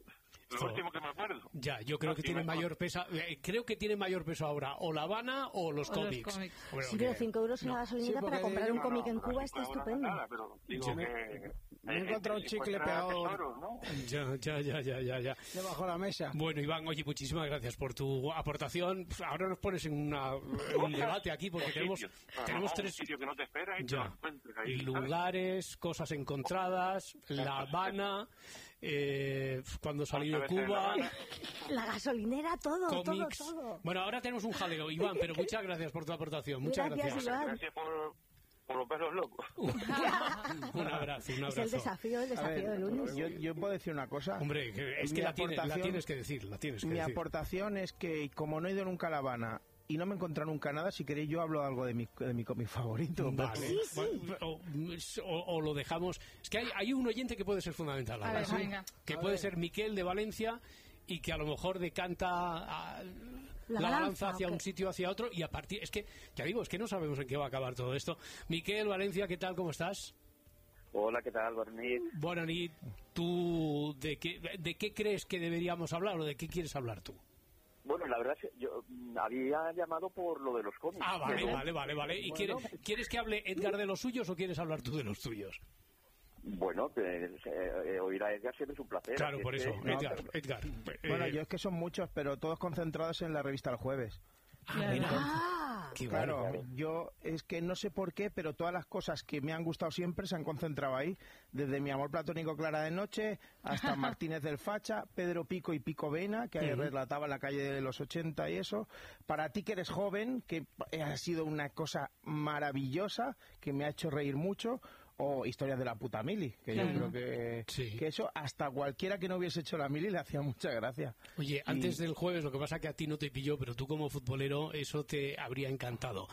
Speaker 12: Lo último que me acuerdo.
Speaker 6: Ya, yo creo no, que tiene mayor peso. Eh, creo que tiene mayor peso ahora o La Habana o los o cómics.
Speaker 10: Los cómics. Bueno, sí, pero cinco euros en no. la gasolinera sí, para comprar un cómic no, no, en Cuba está estupendo.
Speaker 12: Nada, pero digo
Speaker 8: me,
Speaker 12: que
Speaker 8: me he encontrado un chicle pegado.
Speaker 12: Tesoros, ¿no?
Speaker 6: Ya, ya, ya, ya, ya, ya.
Speaker 8: Debajo de la mesa.
Speaker 6: Bueno, Iván, oye, muchísimas gracias por tu aportación. Ahora nos pones en, una, en un debate aquí porque tenemos, tenemos tres
Speaker 12: sitios que no te esperas y,
Speaker 6: ya.
Speaker 12: te ahí,
Speaker 6: y lugares, cosas encontradas, La Habana. Eh, cuando salí de Cuba,
Speaker 10: la gasolinera, todo,
Speaker 6: cómics.
Speaker 10: todo, todo.
Speaker 6: Bueno, ahora tenemos un jaleo, Iván, pero muchas gracias por tu aportación. Muchas
Speaker 10: gracias.
Speaker 6: gracias.
Speaker 12: Gracias por, por los perros locos.
Speaker 6: un abrazo, un abrazo.
Speaker 10: Es el desafío, el desafío
Speaker 7: ver,
Speaker 10: del lunes.
Speaker 7: Yo, yo puedo decir una cosa.
Speaker 6: Hombre, que es que la, tiene, la tienes que decir, la tienes que
Speaker 7: mi
Speaker 6: decir.
Speaker 7: aportación es que, como no he ido nunca a La Habana y no me he encontrado nunca nada, si queréis yo hablo algo de mi, de mi cómic favorito.
Speaker 6: Vale.
Speaker 10: Sí, sí.
Speaker 6: O, o- o lo dejamos. Es que hay, hay un oyente que puede ser fundamental.
Speaker 2: A ver,
Speaker 6: ¿sí?
Speaker 2: venga.
Speaker 6: Que
Speaker 8: A
Speaker 6: puede
Speaker 8: ver.
Speaker 6: ser Miquel de Valencia y que a lo mejor decanta a-
Speaker 10: La
Speaker 6: la,
Speaker 10: balanza,
Speaker 6: balanza hacia
Speaker 10: ok.
Speaker 6: un sitio hacia otro y a partir. Es que, ya digo, es que no sabemos en qué va a acabar todo esto. Miquel, Valencia, ¿qué tal? ¿Cómo estás?
Speaker 12: Hola, ¿qué tal, Barney?
Speaker 6: Bueno, Nit, ¿tú de qué, de qué crees que deberíamos hablar o de qué quieres hablar tú?
Speaker 12: Bueno, la verdad es que yo mm, había llamado por lo de los cómics.
Speaker 6: Ah, vale,
Speaker 12: pero-
Speaker 6: vale, vale, vale. ¿Y
Speaker 12: Bueno,
Speaker 6: quieres, quieres que hable Edgar de los suyos o quieres hablar tú de los tuyos?
Speaker 12: Bueno, pues, eh, eh, oír a Edgar siempre es un placer.
Speaker 6: Claro,
Speaker 12: así
Speaker 6: por
Speaker 12: es
Speaker 6: eso,
Speaker 12: que-
Speaker 6: Edgar, Edgar.
Speaker 7: Bueno,
Speaker 6: eh,
Speaker 7: yo es que son muchos, pero todos concentrados en la revista El Jueves.
Speaker 6: ah, mira.
Speaker 10: Ah,
Speaker 6: Qué
Speaker 7: Claro,
Speaker 6: bueno.
Speaker 7: yo es que no sé por qué, pero todas las cosas que me han gustado siempre se han concentrado ahí, desde Mi amor platónico Clara de Noche hasta Martínez del Facha, Pedro Pico y Pico Vena, que
Speaker 6: Ujú.
Speaker 7: relataba la calle de los ochenta y eso. Para ti que eres joven, que ha sido una cosa maravillosa, que me ha hecho reír mucho. O Historias de la puta mili, que
Speaker 6: Claro.
Speaker 7: yo creo que,
Speaker 6: Sí.
Speaker 7: que eso hasta cualquiera que no hubiese hecho la mili le hacía mucha gracia.
Speaker 6: Oye, antes del jueves, lo que pasa que a ti no te pilló, pero tú como futbolero eso te habría encantado.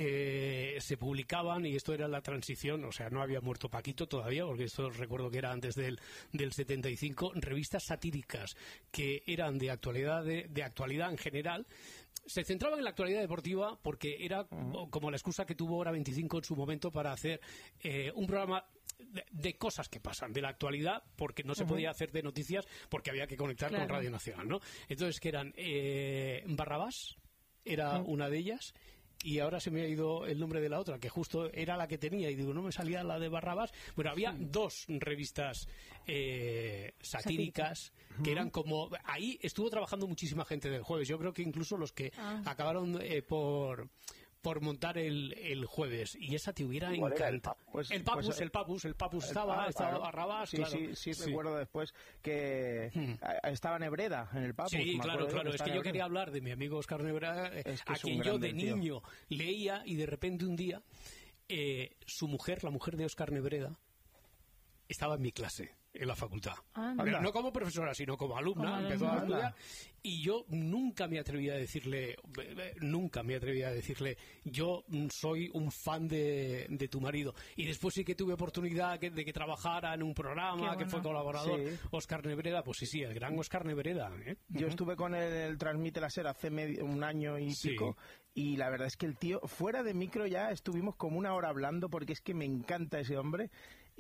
Speaker 6: Eh, se publicaban, y esto era la transición, o sea, no había muerto Paquito todavía, porque esto recuerdo que era antes del, del setenta y cinco, revistas satíricas que eran de actualidad, de, de actualidad en general. Se centraban en la actualidad deportiva porque era como la excusa que tuvo Hora veinticinco en su momento para hacer eh, un programa de, de cosas que pasan, de la actualidad, porque no se
Speaker 7: Ujú.
Speaker 6: podía hacer de noticias porque había que conectar
Speaker 7: Claro.
Speaker 6: con Radio Nacional, ¿no? Entonces, que eran eh, Barrabás, era
Speaker 7: Ujú.
Speaker 6: una de ellas, y ahora se me ha ido el nombre de la otra, que justo era la que tenía, y digo, no me salía la de Barrabás. Bueno, había dos revistas eh, satíricas que eran como... Ahí estuvo trabajando muchísima gente del jueves. Yo creo que incluso los que
Speaker 2: Ah.
Speaker 6: acabaron eh, por por montar el, el jueves, y esa te hubiera
Speaker 7: ¿Cuál era el
Speaker 6: encantado.
Speaker 7: Papus? Pues-
Speaker 6: el Papus,
Speaker 7: pues,
Speaker 6: el Papus, el Papus
Speaker 7: El-
Speaker 6: estaba,
Speaker 7: ah,
Speaker 6: estaba
Speaker 7: claro.
Speaker 6: Barrabás,
Speaker 7: Sí,
Speaker 6: claro.
Speaker 7: sí, sí, recuerdo después que a- estaba Nebreda en el Papus.
Speaker 6: Sí,
Speaker 7: me
Speaker 6: claro,
Speaker 7: acuerdo yo
Speaker 6: claro. Es
Speaker 7: estaba
Speaker 6: que yo
Speaker 7: Nebreda.
Speaker 6: quería hablar de mi amigo Oscar Nebreda, eh,
Speaker 7: Es que
Speaker 6: a
Speaker 7: es un
Speaker 6: quien yo
Speaker 7: grande
Speaker 6: de
Speaker 7: el tío.
Speaker 6: niño leía, y de repente un día eh, su mujer, la mujer de Oscar Nebreda, estaba en mi clase en la facultad.
Speaker 2: Anda.
Speaker 6: Pero no como profesora, sino como alumna.
Speaker 2: Como
Speaker 6: Empezó a
Speaker 2: alumna.
Speaker 6: estudiar, y yo nunca me atreví a decirle, eh, eh, nunca me atreví a decirle, yo mm, soy un fan de, de tu marido. Y después sí que tuve oportunidad que- de que trabajara en un programa,
Speaker 7: Qué
Speaker 6: que fue
Speaker 7: bueno.
Speaker 6: colaborador,
Speaker 7: Sí.
Speaker 6: Oscar Nebreda. Pues sí, sí, el gran Oscar Nebreda. ¿eh?
Speaker 7: Yo
Speaker 6: Ujú.
Speaker 7: estuve con él en el Transmite la Ser hace medio- un año y
Speaker 6: Sí.
Speaker 7: pico, y la verdad es que el tío, fuera de micro ya estuvimos como una hora hablando, porque es que me encanta ese hombre.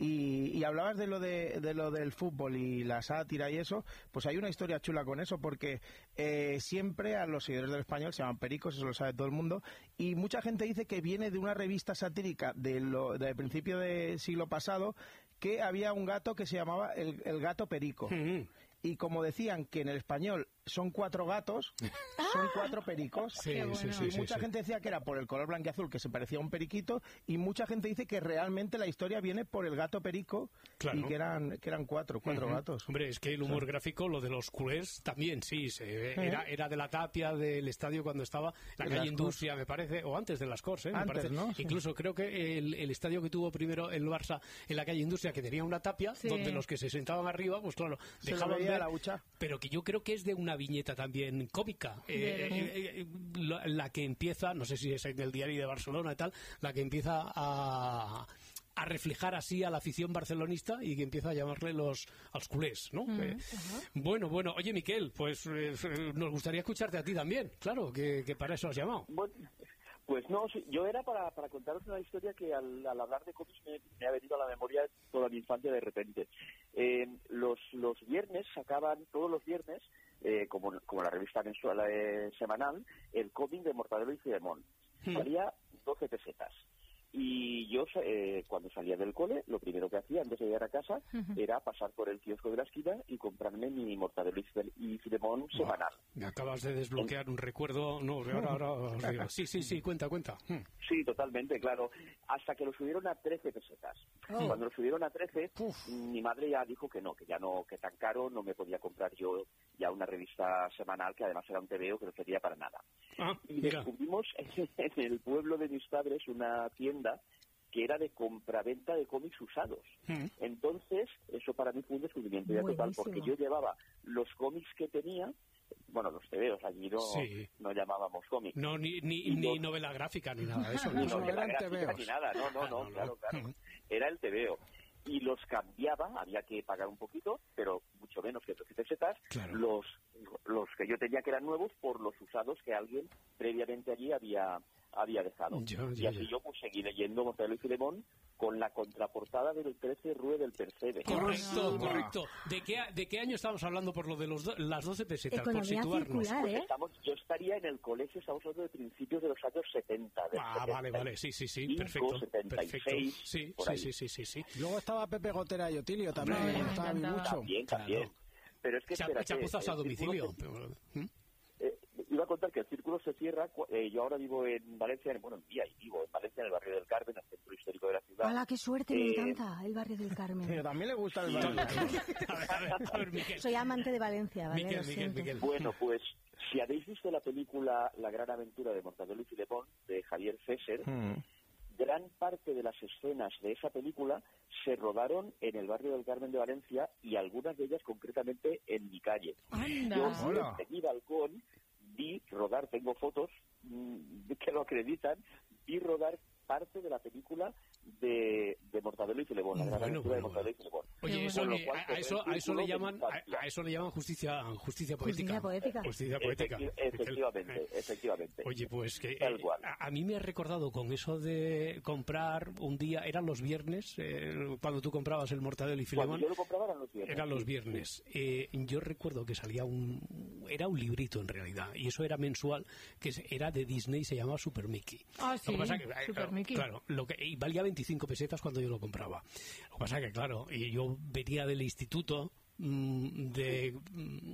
Speaker 7: Y, y hablabas de lo de, de lo del fútbol y la sátira y eso, pues hay una historia chula con eso, porque eh, siempre a los seguidores del Español se llaman pericos, eso lo sabe todo el mundo, y mucha gente dice que viene de una revista satírica de lo, del principio del siglo pasado, que había un gato que se llamaba el, el gato perico. Y como decían que en el español son cuatro gatos, son cuatro pericos.
Speaker 6: Sí, Qué sí, bueno. sí,
Speaker 7: y
Speaker 6: sí,
Speaker 7: mucha
Speaker 6: sí.
Speaker 7: gente decía que era por el color blanquiazul, que se parecía a un periquito, y mucha gente dice que realmente la historia viene por el gato perico,
Speaker 6: Claro.
Speaker 7: y que eran, que eran cuatro, cuatro
Speaker 6: Ujú.
Speaker 7: gatos.
Speaker 6: Hombre, es que el humor gráfico, lo de los culés, también, sí. Se, era, era de la tapia del estadio cuando estaba la
Speaker 7: De
Speaker 6: calle
Speaker 7: las
Speaker 6: Industria, me parece, o antes de las Corts, ¿eh? Me
Speaker 7: Antes,
Speaker 6: parece.
Speaker 7: ¿no? Sí.
Speaker 6: Incluso creo que el, el estadio que tuvo primero el Barça en la calle Industria, que tenía una tapia,
Speaker 7: Sí.
Speaker 6: donde los que se sentaban arriba, pues claro,
Speaker 7: Se le
Speaker 6: dejaban
Speaker 7: veía
Speaker 6: ver,
Speaker 7: la hucha.
Speaker 6: pero que yo creo que es de una viñeta también cómica. Eh,
Speaker 7: Bien.
Speaker 6: eh, eh, la, la que empieza, no sé si es en el diario de Barcelona y tal, la que empieza a... a reflejar así a la afición barcelonista y que empieza a llamarle los a los culés, ¿no?
Speaker 2: Mm,
Speaker 6: Eh, bueno, bueno, oye Miquel, pues eh, nos gustaría escucharte a ti también, claro, que, que para eso has llamado.
Speaker 11: Bueno, pues no, sí, yo era para, para contaros una historia que al, al hablar de cómics me, me ha venido a la memoria toda mi infancia de repente. Eh, los, los viernes sacaban, todos los viernes, eh, como, como la revista mensual eh, semanal, el cómic de Mortadelo y Filemón.
Speaker 6: Hmm.
Speaker 11: Valía doce pesetas. Y yo, eh, cuando salía del cole, lo primero que hacía antes de llegar a casa
Speaker 6: Ujú.
Speaker 11: era pasar por el kiosco de la esquina y comprarme mi Mortadelo y File- y Filemón semanal.
Speaker 6: Me acabas de desbloquear un recuerdo, no, ahora, ahora os digo. Sí, sí, sí, cuenta, cuenta. Hmm.
Speaker 11: Sí, totalmente, claro. Hasta que lo subieron a trece pesetas.
Speaker 6: Oh.
Speaker 11: Cuando lo subieron a trece, mi madre ya dijo que no, que ya no, que tan caro no me podía comprar yo ya una revista semanal, que además era un tebeo que no servía para nada.
Speaker 6: Ah,
Speaker 11: Y
Speaker 6: mira.
Speaker 11: descubrimos en el pueblo de mis padres una tienda que era de compraventa de cómics usados. Mm. Entonces, eso para mí fue un descubrimiento ya total, porque yo llevaba los cómics que tenía, bueno, los tebeos, allí no, sí. no llamábamos cómics.
Speaker 6: No, ni, ni, ni los... novela gráfica, ni nada de eso.
Speaker 11: Ni no, novela gráfica, ni nada, no, no, ah, no, no, claro, claro. Era el tebeo. Y los cambiaba, había que pagar un poquito, pero mucho menos que trece pesetas, claro. los, los que yo tenía que eran nuevos por los usados que alguien previamente allí había... había dejado. Yo, yo, y así yo, yo pues seguí leyendo Mortadelo y Filemón con la contraportada del trece Rue del Percebe.
Speaker 6: Correcto, oh, correcto. ¿De qué, ¿De qué año estamos hablando por lo de los do, las doce pesetas?
Speaker 10: Economía
Speaker 6: por situarnos.
Speaker 10: Circular, ¿eh?
Speaker 11: Estamos, yo estaría en el colegio, estamos hablando de principios de los años setenta.
Speaker 6: Ah, setenta, vale, vale, sí, sí, sí, perfecto.
Speaker 11: setenta y seis,
Speaker 6: perfecto. Sí, sí, sí, sí, sí, sí.
Speaker 8: Luego estaba Pepe Gotera y Otilio también, no, no, estaba mucho.
Speaker 11: También, también. Claro. Pero es que espérate,
Speaker 6: chapuzas a domicilio.
Speaker 11: Se... ¿Mm? Iba a contar que el círculo se cierra. Eh, yo ahora vivo en Valencia, bueno, en Vía, y vivo en Valencia, en el barrio del Carmen, el centro histórico de la ciudad.
Speaker 10: ¡Hala, qué suerte! Eh... Me encanta el barrio del Carmen.
Speaker 7: Pero también le gusta el barrio del Carmen.
Speaker 6: a ver, a ver, a ver, Miguel.
Speaker 10: Soy amante de Valencia, ¿vale?
Speaker 6: Miguel, Miguel, Miguel.
Speaker 11: Bueno, pues, si habéis visto la película La gran aventura de Mortadelo y Filemón, de Javier Fesser, mm. gran parte de las escenas de esa película se rodaron en el barrio del Carmen de Valencia, y algunas de ellas concretamente en mi calle.
Speaker 10: ¡Anda!
Speaker 11: Yo, desde mi balcón, vi rodar, tengo fotos mmm, que lo acreditan, vi rodar parte de la película de, de Mortadelo y Filemón, la gran
Speaker 6: bueno,
Speaker 11: aventura
Speaker 6: bueno,
Speaker 11: de Mortadelo y Filemón.
Speaker 6: Oye, eso, le, a, a, eso, a eso le llaman a, a eso le llaman justicia justicia poética.
Speaker 10: Justicia poética.
Speaker 6: Justicia poética.
Speaker 11: Efecti efectivamente, efectivamente.
Speaker 6: Oye, pues que eh, a, a mí me ha recordado con eso de comprar un día, eran los viernes, eh, cuando tú comprabas el Mortadelo y Filemón.
Speaker 11: Cuando yo lo compraba eran los viernes.
Speaker 6: Eran los viernes. Eh, yo recuerdo que salía un, era un librito en realidad, y eso era mensual, que era de Disney, se llamaba Super Mickey.
Speaker 13: Ah, sí,
Speaker 6: lo que pasa que,
Speaker 13: Super
Speaker 6: claro,
Speaker 13: Mickey.
Speaker 6: Claro, lo que, y valía veinticinco pesetas cuando yo lo compraba. Lo que pasa que, claro, y yo venía del instituto mmm, de... Mmm,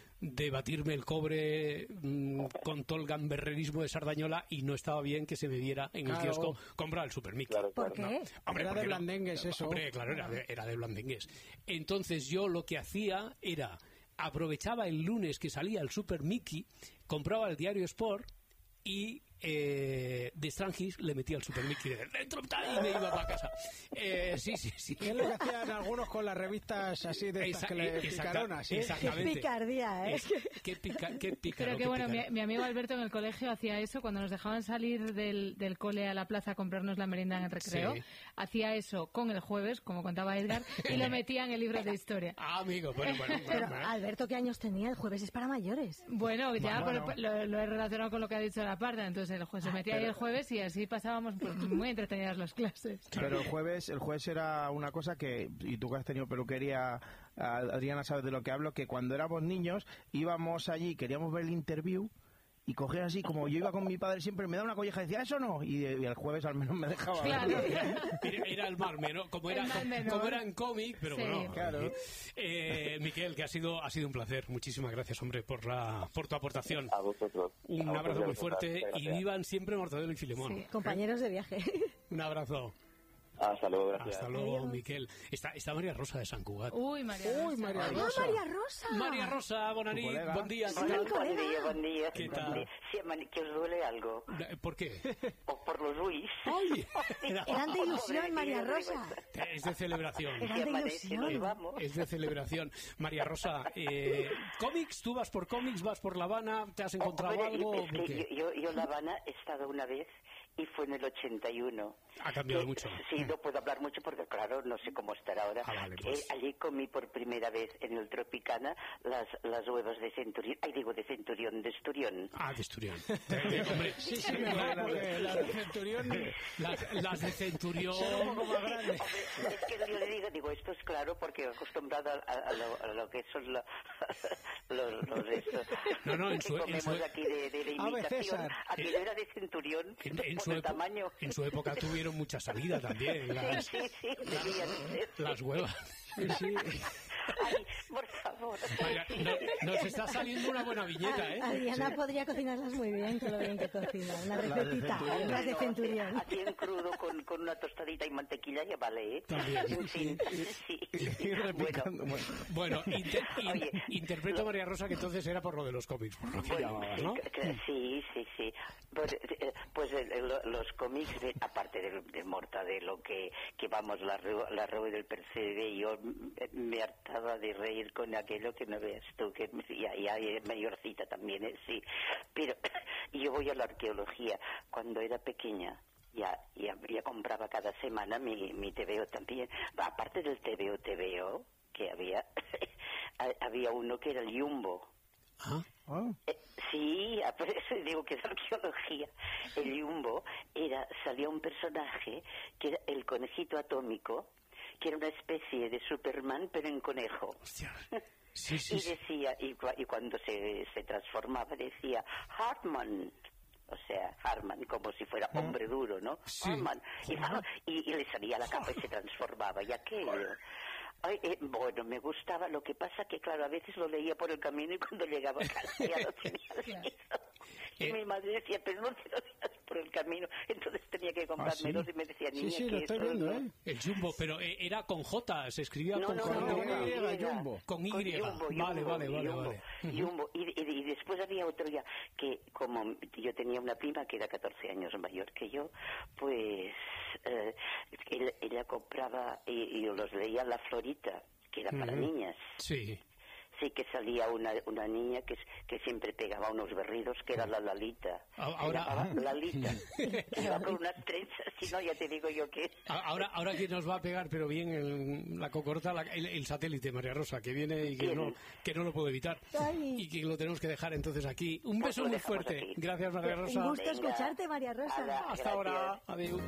Speaker 6: de batirme el cobre mmm, con todo el gamberrerismo de Sardañola, y no estaba bien que se me viera en
Speaker 8: claro.
Speaker 6: el kiosco comprar el Super Mickey.
Speaker 11: Claro,
Speaker 10: ¿Por
Speaker 11: claro,
Speaker 10: qué?
Speaker 11: no.
Speaker 6: Hombre,
Speaker 8: era de
Speaker 6: no,
Speaker 8: blandengues eso.
Speaker 6: Hombre, claro, era de, era de blandengues. Entonces yo lo que hacía era, aprovechaba el lunes que salía el Super Mickey, compraba el diario Sport y eh, de Strangis le metía el Super Mickey dentro y me iba para casa. Eh, sí, sí, sí.
Speaker 8: Es lo que hacían algunos con las revistas así de estas Esa, que le picaronas, ¿eh?
Speaker 6: Exactamente.
Speaker 10: Qué picardía, ¿eh?
Speaker 6: Es, qué, pica, qué pícaro,
Speaker 13: Pero que
Speaker 6: qué
Speaker 13: bueno, mi,
Speaker 6: pícaro.
Speaker 13: mi amigo Alberto en el colegio hacía eso, cuando nos dejaban salir del, del cole a la plaza a comprarnos la merienda en el recreo,
Speaker 6: sí.
Speaker 13: hacía eso con el jueves, como contaba Edgar, y lo metía en el libro de historia.
Speaker 6: Ah, amigo, bueno, bueno. bueno
Speaker 10: Pero,
Speaker 6: bueno.
Speaker 10: Alberto, ¿qué años tenía? El jueves es para mayores.
Speaker 13: Bueno, ya
Speaker 6: bueno, bueno.
Speaker 13: Lo, lo he relacionado con lo que ha dicho la Parda, entonces el juez se metía ahí el jueves y así pasábamos pues, muy entretenidas las clases.
Speaker 7: Pero el jueves, el jueves era una cosa que, y tú que has tenido peluquería, Adriana, sabes de lo que hablo, que cuando éramos niños íbamos allí, queríamos ver el interview, y cogía así, como yo iba con mi padre siempre, me daba una colleja y decía, eso no, y, y el jueves al menos me dejaba.
Speaker 13: Claro.
Speaker 6: Era, era el mal menor, como era, como era en cómic, pero sí. Bueno.
Speaker 7: Claro.
Speaker 6: Eh, Miquel, que ha sido ha sido un placer. Muchísimas gracias, hombre, por la por tu aportación.
Speaker 11: A vosotros.
Speaker 6: Un
Speaker 11: a
Speaker 6: abrazo
Speaker 11: vosotros,
Speaker 6: muy fuerte
Speaker 11: gracias.
Speaker 6: y vivan siempre Mortadelo y Filemón.
Speaker 10: Sí, compañeros de viaje.
Speaker 6: Un abrazo.
Speaker 11: Hasta luego, gracias.
Speaker 6: Hasta luego, Miquel. Está, está María Rosa de Sant Cugat.
Speaker 13: Uy, María Rosa.
Speaker 8: Uy, María
Speaker 10: ¡Ah,
Speaker 8: Rosa.
Speaker 10: María Rosa!
Speaker 6: María Rosa, bona nit, bon día.
Speaker 10: Sí, buen
Speaker 14: día, buen día.
Speaker 6: ¿Qué tal?
Speaker 14: Sí, que os duele algo.
Speaker 6: ¿Por qué?
Speaker 14: O por los Luis.
Speaker 6: ¡Ay!
Speaker 10: Eran de ilusión, María Rosa.
Speaker 6: Es de celebración.
Speaker 10: Eran de ilusión.
Speaker 6: Es de celebración. María Rosa, eh, ¿cómics? ¿Tú vas por cómics? ¿Vas por La Habana? ¿Te has encontrado
Speaker 14: Hombre,
Speaker 6: algo?
Speaker 14: Es que yo, yo, yo La Habana he estado una vez y fue en el ochenta y uno.
Speaker 6: Ha cambiado
Speaker 14: que,
Speaker 6: mucho.
Speaker 14: Sí, no puedo hablar mucho porque, claro, no sé cómo estará ahora.
Speaker 6: Ah, vale, pues.
Speaker 14: eh, allí comí por primera vez en el Tropicana las, las huevas de Centurión. Ay, digo, de Centurión, de Esturión.
Speaker 6: Ah, de Esturión. Eh, hombre,
Speaker 8: sí, sí, mejor, porque las de Centurión...
Speaker 6: Las, las de Centurión...
Speaker 8: Son un poco más grandes.
Speaker 14: Hombre, es que yo le digo, digo, esto es claro porque acostumbrado a, a, lo, a lo que son lo, los... los esto,
Speaker 6: no, no, en su...
Speaker 14: que comemos
Speaker 6: en su...
Speaker 14: aquí de, de la imitación. Aquello era de Centurión,
Speaker 6: en, en
Speaker 14: por
Speaker 6: su
Speaker 14: el tamaño.
Speaker 6: En su época tuvieron mucha salida también. Las,
Speaker 14: sí, sí,
Speaker 6: las, las huevas.
Speaker 8: Sí, sí.
Speaker 14: Ay, por favor.
Speaker 6: Vaya, no, nos está saliendo una buena viñeta, ¿eh?
Speaker 10: Adriana
Speaker 6: Sí.
Speaker 10: podría cocinarlas muy bien, con lo bien que cocina. Una recetita, las de Centurión.
Speaker 14: Así en crudo con, con una tostadita y mantequilla ya vale, ¿eh?
Speaker 6: También.
Speaker 14: En fin, sí.
Speaker 7: Bueno,
Speaker 6: Bueno, inter- in- interpreto, María Rosa, que entonces era por lo de los cómics, por lo que
Speaker 14: Bueno,
Speaker 6: llamabas,
Speaker 14: sí,
Speaker 6: ¿no?
Speaker 14: que- sí, sí, sí. Pues, eh, pues el- el- los cómics, de- aparte del, de Mortadelo, que, que vamos, la, Ru- la Rue del Percebe, yo m- me hartaba de reír con aquello que no veas tú, que ya, ya es mayorcita también, ¿eh? Sí. Pero yo voy a la arqueología. Cuando era pequeña, ya, ya, ya compraba cada semana mi, mi T V O también. Aparte del T V O, T V O, que había, había uno que era el Jumbo.
Speaker 6: Ah.
Speaker 14: Eh, sí, a- por eso digo que es arqueología. El Jumbo era, salía un personaje que era el conejito atómico, que era una especie de Superman pero en conejo.
Speaker 6: Sí, sí,
Speaker 14: y
Speaker 6: sí.
Speaker 14: decía, y, cua- y cuando se, se transformaba decía Hartman. O sea, Hartman, como si fuera hombre duro, ¿no?
Speaker 6: Sí.
Speaker 14: Hartman. Y, y, y le salía la capa y se transformaba. Y aquello. Ay, eh, bueno, me gustaba. Lo que pasa que, claro, a veces lo leía por el camino y cuando llegaba a casa ya lo tenía leído. Y
Speaker 6: Eh.
Speaker 14: mi madre decía, pero no te lo leas por el camino. Entonces tenía que comprarme
Speaker 6: ¿Ah, sí?
Speaker 14: dos y me decía, niña,
Speaker 8: Sí, sí,
Speaker 14: que
Speaker 8: lo estoy
Speaker 14: esto
Speaker 8: viendo,
Speaker 14: no-
Speaker 8: ¿eh?
Speaker 6: El Jumbo, pero eh, era con J, se escribía
Speaker 14: No,
Speaker 6: con
Speaker 14: no,
Speaker 6: J.
Speaker 14: no,
Speaker 8: Con
Speaker 14: no,
Speaker 8: Y,
Speaker 14: no,
Speaker 8: Jumbo.
Speaker 6: Con Y.
Speaker 14: Con Jumbo,
Speaker 6: Vale,
Speaker 14: Jumbo,
Speaker 6: vale, vale,
Speaker 14: Jumbo,
Speaker 6: vale. Ujú.
Speaker 14: Jumbo. Y, y- y después había otro ya, que como yo tenía una prima que era catorce años mayor que yo, pues eh, ella, ella compraba y, y yo los leía La Florita, que era para
Speaker 6: Ujú.
Speaker 14: niñas.
Speaker 6: Sí.
Speaker 14: Sí, que salía una, una niña que, que siempre pegaba unos berridos, que era la Lalita.
Speaker 6: A-
Speaker 14: Se
Speaker 6: ahora-
Speaker 14: llamaba Lalita. Que iba con unas trenzas, si no, ya te digo yo que...
Speaker 6: A- Ahora, ahora que nos va a pegar, pero bien, el- la cocorta, la- el, el satélite, María Rosa, que viene y que no, que no lo puedo evitar.
Speaker 10: Ay.
Speaker 6: Y que lo tenemos que dejar entonces aquí. Un
Speaker 14: Pues
Speaker 6: beso
Speaker 14: lo
Speaker 6: muy
Speaker 14: dejamos
Speaker 6: fuerte.
Speaker 14: aquí.
Speaker 6: Gracias, María Rosa.
Speaker 10: Un gusto
Speaker 14: Venga.
Speaker 10: escucharte, María Rosa.
Speaker 14: Hala,
Speaker 6: Hasta ahora.
Speaker 14: gracias.
Speaker 6: Adiós.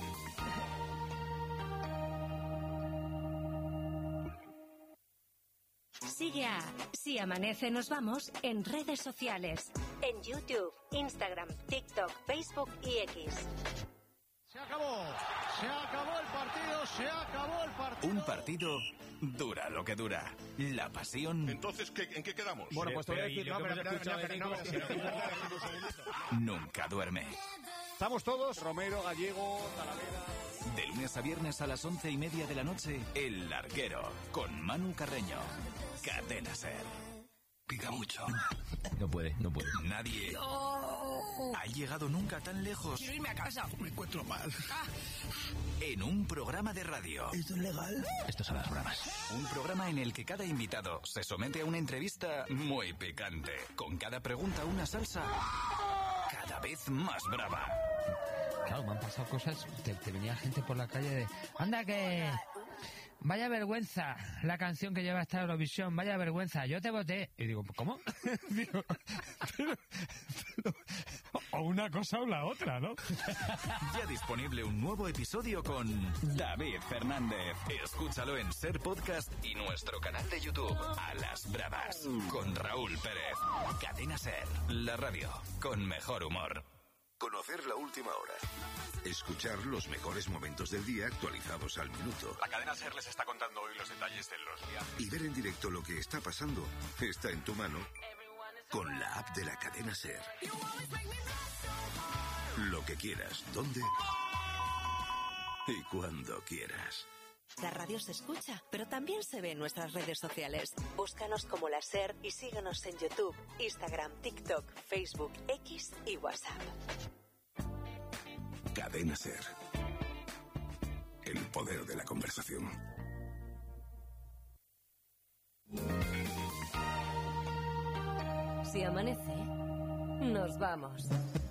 Speaker 15: Sigue a Si Amanece Nos Vamos en redes sociales. En YouTube, Instagram, TikTok, Facebook y X.
Speaker 8: Se acabó, se acabó el partido, se acabó el partido.
Speaker 16: Un partido dura lo que dura. La pasión
Speaker 17: Entonces, ¿qué, ¿en qué quedamos?
Speaker 8: Bueno, pues te voy a decir, no, pero, pero, pero, pero, no, pero,
Speaker 16: nunca duerme.
Speaker 8: Estamos todos, Romero, Gallego, Talavera.
Speaker 16: De lunes a viernes a las once y media de la noche, El Larguero, con Manu Carreño. Cadena Ser.
Speaker 4: Pica mucho.
Speaker 16: No puede, no puede. Nadie ha llegado nunca tan lejos.
Speaker 4: Quiero irme a casa. Me encuentro mal.
Speaker 16: En un programa de radio.
Speaker 4: ¿Esto es legal?
Speaker 16: Estos son las bromas. Un programa en el que cada invitado se somete a una entrevista muy picante. Con cada pregunta una salsa cada vez más brava.
Speaker 18: Claro, me han pasado cosas, te, te venía gente por la calle de... ¡Anda que... Vaya vergüenza la canción que lleva esta Eurovisión, vaya vergüenza, yo te voté. Y digo, ¿cómo? Digo, pero, pero, o una cosa o la otra, ¿no?
Speaker 16: Ya disponible un nuevo episodio con David Fernández. Escúchalo en Ser Podcast y nuestro canal de YouTube. A las Bravas, con Raúl Pérez. Cadena Ser, la radio con mejor humor.
Speaker 4: Conocer la última hora. Escuchar los mejores momentos del día actualizados al minuto.
Speaker 17: La cadena SER les está contando hoy los detalles de los viajes.
Speaker 4: Y ver en directo lo que está pasando está en tu mano con la app de la cadena SER. Lo que quieras, dónde y cuando quieras.
Speaker 5: La radio se escucha, pero también se ve en nuestras redes sociales. Búscanos como La Ser y síguenos en YouTube, Instagram, TikTok, Facebook, X y WhatsApp.
Speaker 4: Cadena SER. El poder de la conversación.
Speaker 5: Si amanece, nos vamos.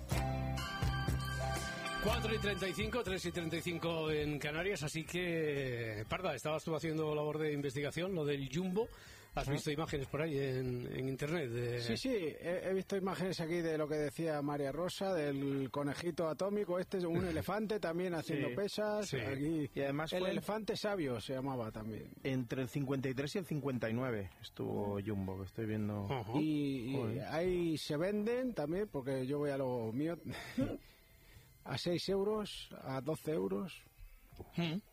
Speaker 6: cuatro y treinta y cinco, tres y treinta y cinco en Canarias, así que, Parda, estabas tú haciendo labor de investigación, lo del Jumbo. ¿Has visto imágenes por ahí en, en internet? De...
Speaker 8: Sí, sí, he, he visto imágenes aquí de lo que decía María Rosa, del conejito atómico, este es un elefante también haciendo
Speaker 7: Sí,
Speaker 8: pesas.
Speaker 7: sí.
Speaker 8: Aquí,
Speaker 7: Y además
Speaker 8: el
Speaker 7: fue-
Speaker 8: elefante sabio se llamaba también.
Speaker 7: Entre el cincuenta y tres y el cincuenta y nueve estuvo Jumbo, que estoy viendo.
Speaker 8: Y, y
Speaker 7: Joder.
Speaker 8: ahí se venden también, porque yo voy a lo mío, a seis euros, a doce euros.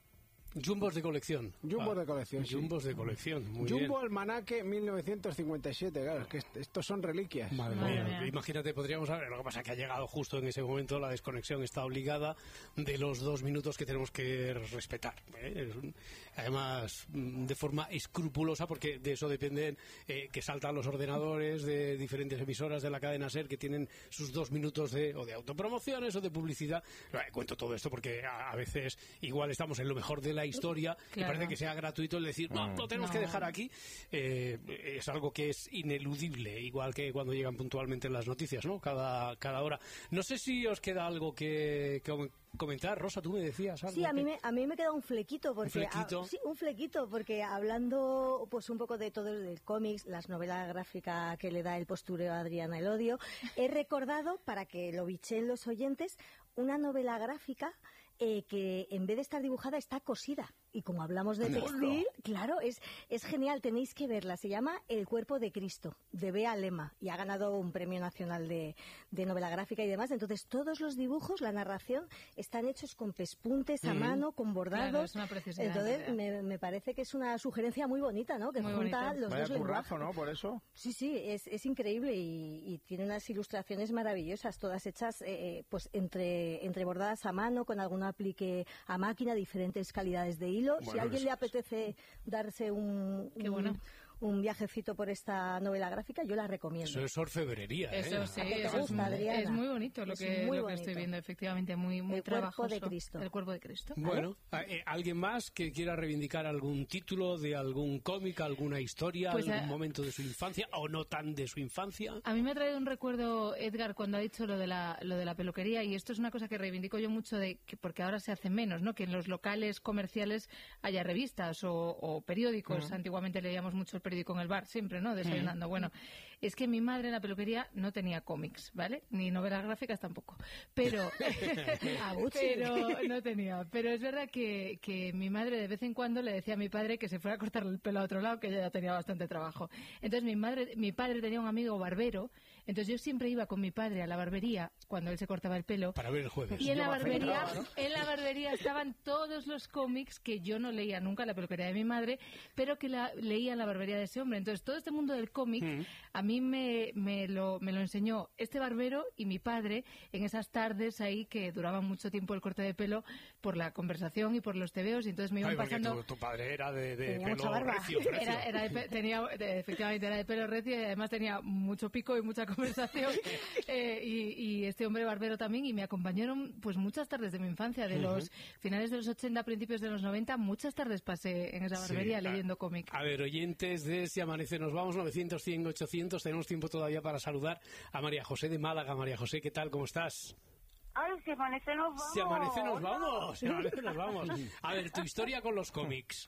Speaker 6: Jumbos de colección.
Speaker 8: Jumbos
Speaker 6: ah,
Speaker 8: de colección, sí.
Speaker 6: Jumbos de colección, muy
Speaker 8: Jumbo
Speaker 6: bien.
Speaker 8: Almanaque mil novecientos cincuenta y siete, claro, es que est- estos son reliquias.
Speaker 6: Madre mía, imagínate, podríamos saber, lo que pasa es que ha llegado justo en ese momento, la desconexión está obligada de los dos minutos que tenemos que respetar. ¿eh? Es un- además, mm, de forma escrupulosa, porque de eso dependen eh, que saltan los ordenadores de diferentes emisoras de la cadena SER que tienen sus dos minutos de, o de autopromociones o de publicidad. Eh, cuento todo esto porque a, a veces igual estamos en lo mejor de la historia y
Speaker 13: Claro.
Speaker 6: parece que sea gratuito el decir, no, lo tenemos
Speaker 13: No.
Speaker 6: que dejar aquí. Eh, es algo que es ineludible, igual que cuando llegan puntualmente las noticias, ¿no? Cada, cada hora. No sé si os queda algo que, que comentar. Rosa, tú me decías algo.
Speaker 10: Sí, a
Speaker 6: que-
Speaker 10: mí me, a mí me queda un flequito porque
Speaker 6: flequito?
Speaker 10: ah, sí, un flequito porque hablando pues un poco de todo el cómics, las novelas gráficas que le da el postureo a Adriana Elodio, he recordado para que lo bicheen los oyentes una novela gráfica eh, que en vez de estar dibujada está cosida. Y como hablamos de
Speaker 6: ¡Hola!
Speaker 10: textil, claro, es, es genial, tenéis que verla. Se llama El cuerpo de Cristo, de Bea Lema, y ha ganado un premio nacional de, de novela gráfica y demás. Entonces, todos los dibujos, la narración, están hechos con pespuntes a
Speaker 13: Ujú.
Speaker 10: mano, con bordados.
Speaker 13: Claro, es una preciosidad,
Speaker 10: Entonces,
Speaker 13: en
Speaker 10: me, me parece que es una sugerencia muy bonita, ¿no? Que
Speaker 13: Muy
Speaker 10: junta
Speaker 13: bonito.
Speaker 10: los
Speaker 7: Vaya
Speaker 10: dos
Speaker 7: currazo,
Speaker 10: lenguajes.
Speaker 7: ¿no? Por eso.
Speaker 10: Sí, sí, es, es increíble y, y tiene unas ilustraciones maravillosas, todas hechas eh, pues entre, entre bordadas a mano, con algún aplique a máquina, diferentes calidades de hilo. Si
Speaker 6: Bueno,
Speaker 10: a alguien
Speaker 6: eso
Speaker 10: le apetece darse un,
Speaker 13: Qué
Speaker 10: un,
Speaker 13: bueno.
Speaker 10: un viajecito por esta novela gráfica, yo la recomiendo.
Speaker 6: Eso es orfebrería, ¿eh?
Speaker 13: Eso sí,
Speaker 10: ¿A qué te
Speaker 13: eso es,
Speaker 10: gusta,
Speaker 13: muy-
Speaker 10: Adriana?
Speaker 13: es muy bonito lo
Speaker 10: Es
Speaker 13: que,
Speaker 10: muy
Speaker 13: lo que
Speaker 10: bonito.
Speaker 13: estoy viendo, efectivamente, muy, muy
Speaker 10: El cuerpo
Speaker 13: trabajoso.
Speaker 10: de Cristo.
Speaker 13: El cuerpo de Cristo.
Speaker 6: Bueno, eh, ¿alguien más que quiera reivindicar algún título de algún cómic, alguna historia,
Speaker 13: Pues,
Speaker 6: algún
Speaker 13: eh,
Speaker 6: momento de su infancia o no tan de su infancia?
Speaker 13: A mí me ha traído un recuerdo, Edgar, cuando ha dicho lo de la, lo de la peluquería, y esto es una cosa que reivindico yo mucho, de que porque ahora se hace menos, ¿no? Que en los locales comerciales haya revistas o, o periódicos.
Speaker 6: Ujú.
Speaker 13: Antiguamente leíamos mucho el periódico en el bar, siempre, ¿no? Desayunando. Bueno, es que mi madre en la peluquería no tenía cómics, ¿vale? Ni novelas gráficas tampoco. Pero,
Speaker 10: Abuchi.
Speaker 13: pero no tenía. Pero es verdad que, que mi madre de vez en cuando le decía a mi padre que se fuera a cortarle el pelo a otro lado, que ella ya tenía bastante trabajo. Entonces mi madre, mi padre tenía un amigo barbero, entonces yo siempre iba con mi padre a la barbería cuando él se cortaba el pelo.
Speaker 6: Para ver el jueves.
Speaker 13: Y en la
Speaker 7: Yo me
Speaker 13: barbería,
Speaker 7: afeitaba,
Speaker 13: en la barbería estaban todos los cómics que yo no leía nunca en la peluquería de mi madre, pero que la, leía en la barbería de ese hombre. Entonces todo este mundo del cómic
Speaker 6: Mm.
Speaker 13: a mí me, me, lo, me lo enseñó este barbero y mi padre en esas tardes ahí que duraban mucho tiempo el corte de pelo por la conversación y por los tebeos, y entonces me iban
Speaker 6: Ay, porque
Speaker 13: pasando...
Speaker 6: tu, tu padre era de, de
Speaker 10: Tenía mucha
Speaker 6: pelo
Speaker 10: barba.
Speaker 6: recio, recio.
Speaker 13: Era, era de pe- tenía, de- efectivamente, era de pelo recio y además tenía mucho pico y mucha conversación. Eh, y, y este hombre barbero también, y me acompañaron pues muchas tardes de mi infancia, de los
Speaker 6: Ujú.
Speaker 13: finales de los ochenta, principios de los noventa, muchas tardes pasé en esa
Speaker 6: Sí,
Speaker 13: barbería
Speaker 6: a-
Speaker 13: leyendo cómic.
Speaker 6: A ver, oyentes de Si Amanece Nos Vamos, novecientos, cien, ochocientos, tenemos tiempo todavía para saludar a María José de Málaga. María José, ¿qué tal? ¿Cómo estás?
Speaker 19: Ay, si amanece nos vamos.
Speaker 6: Si amanece nos vamos, si amanece nos vamos. A ver, tu historia con los cómics.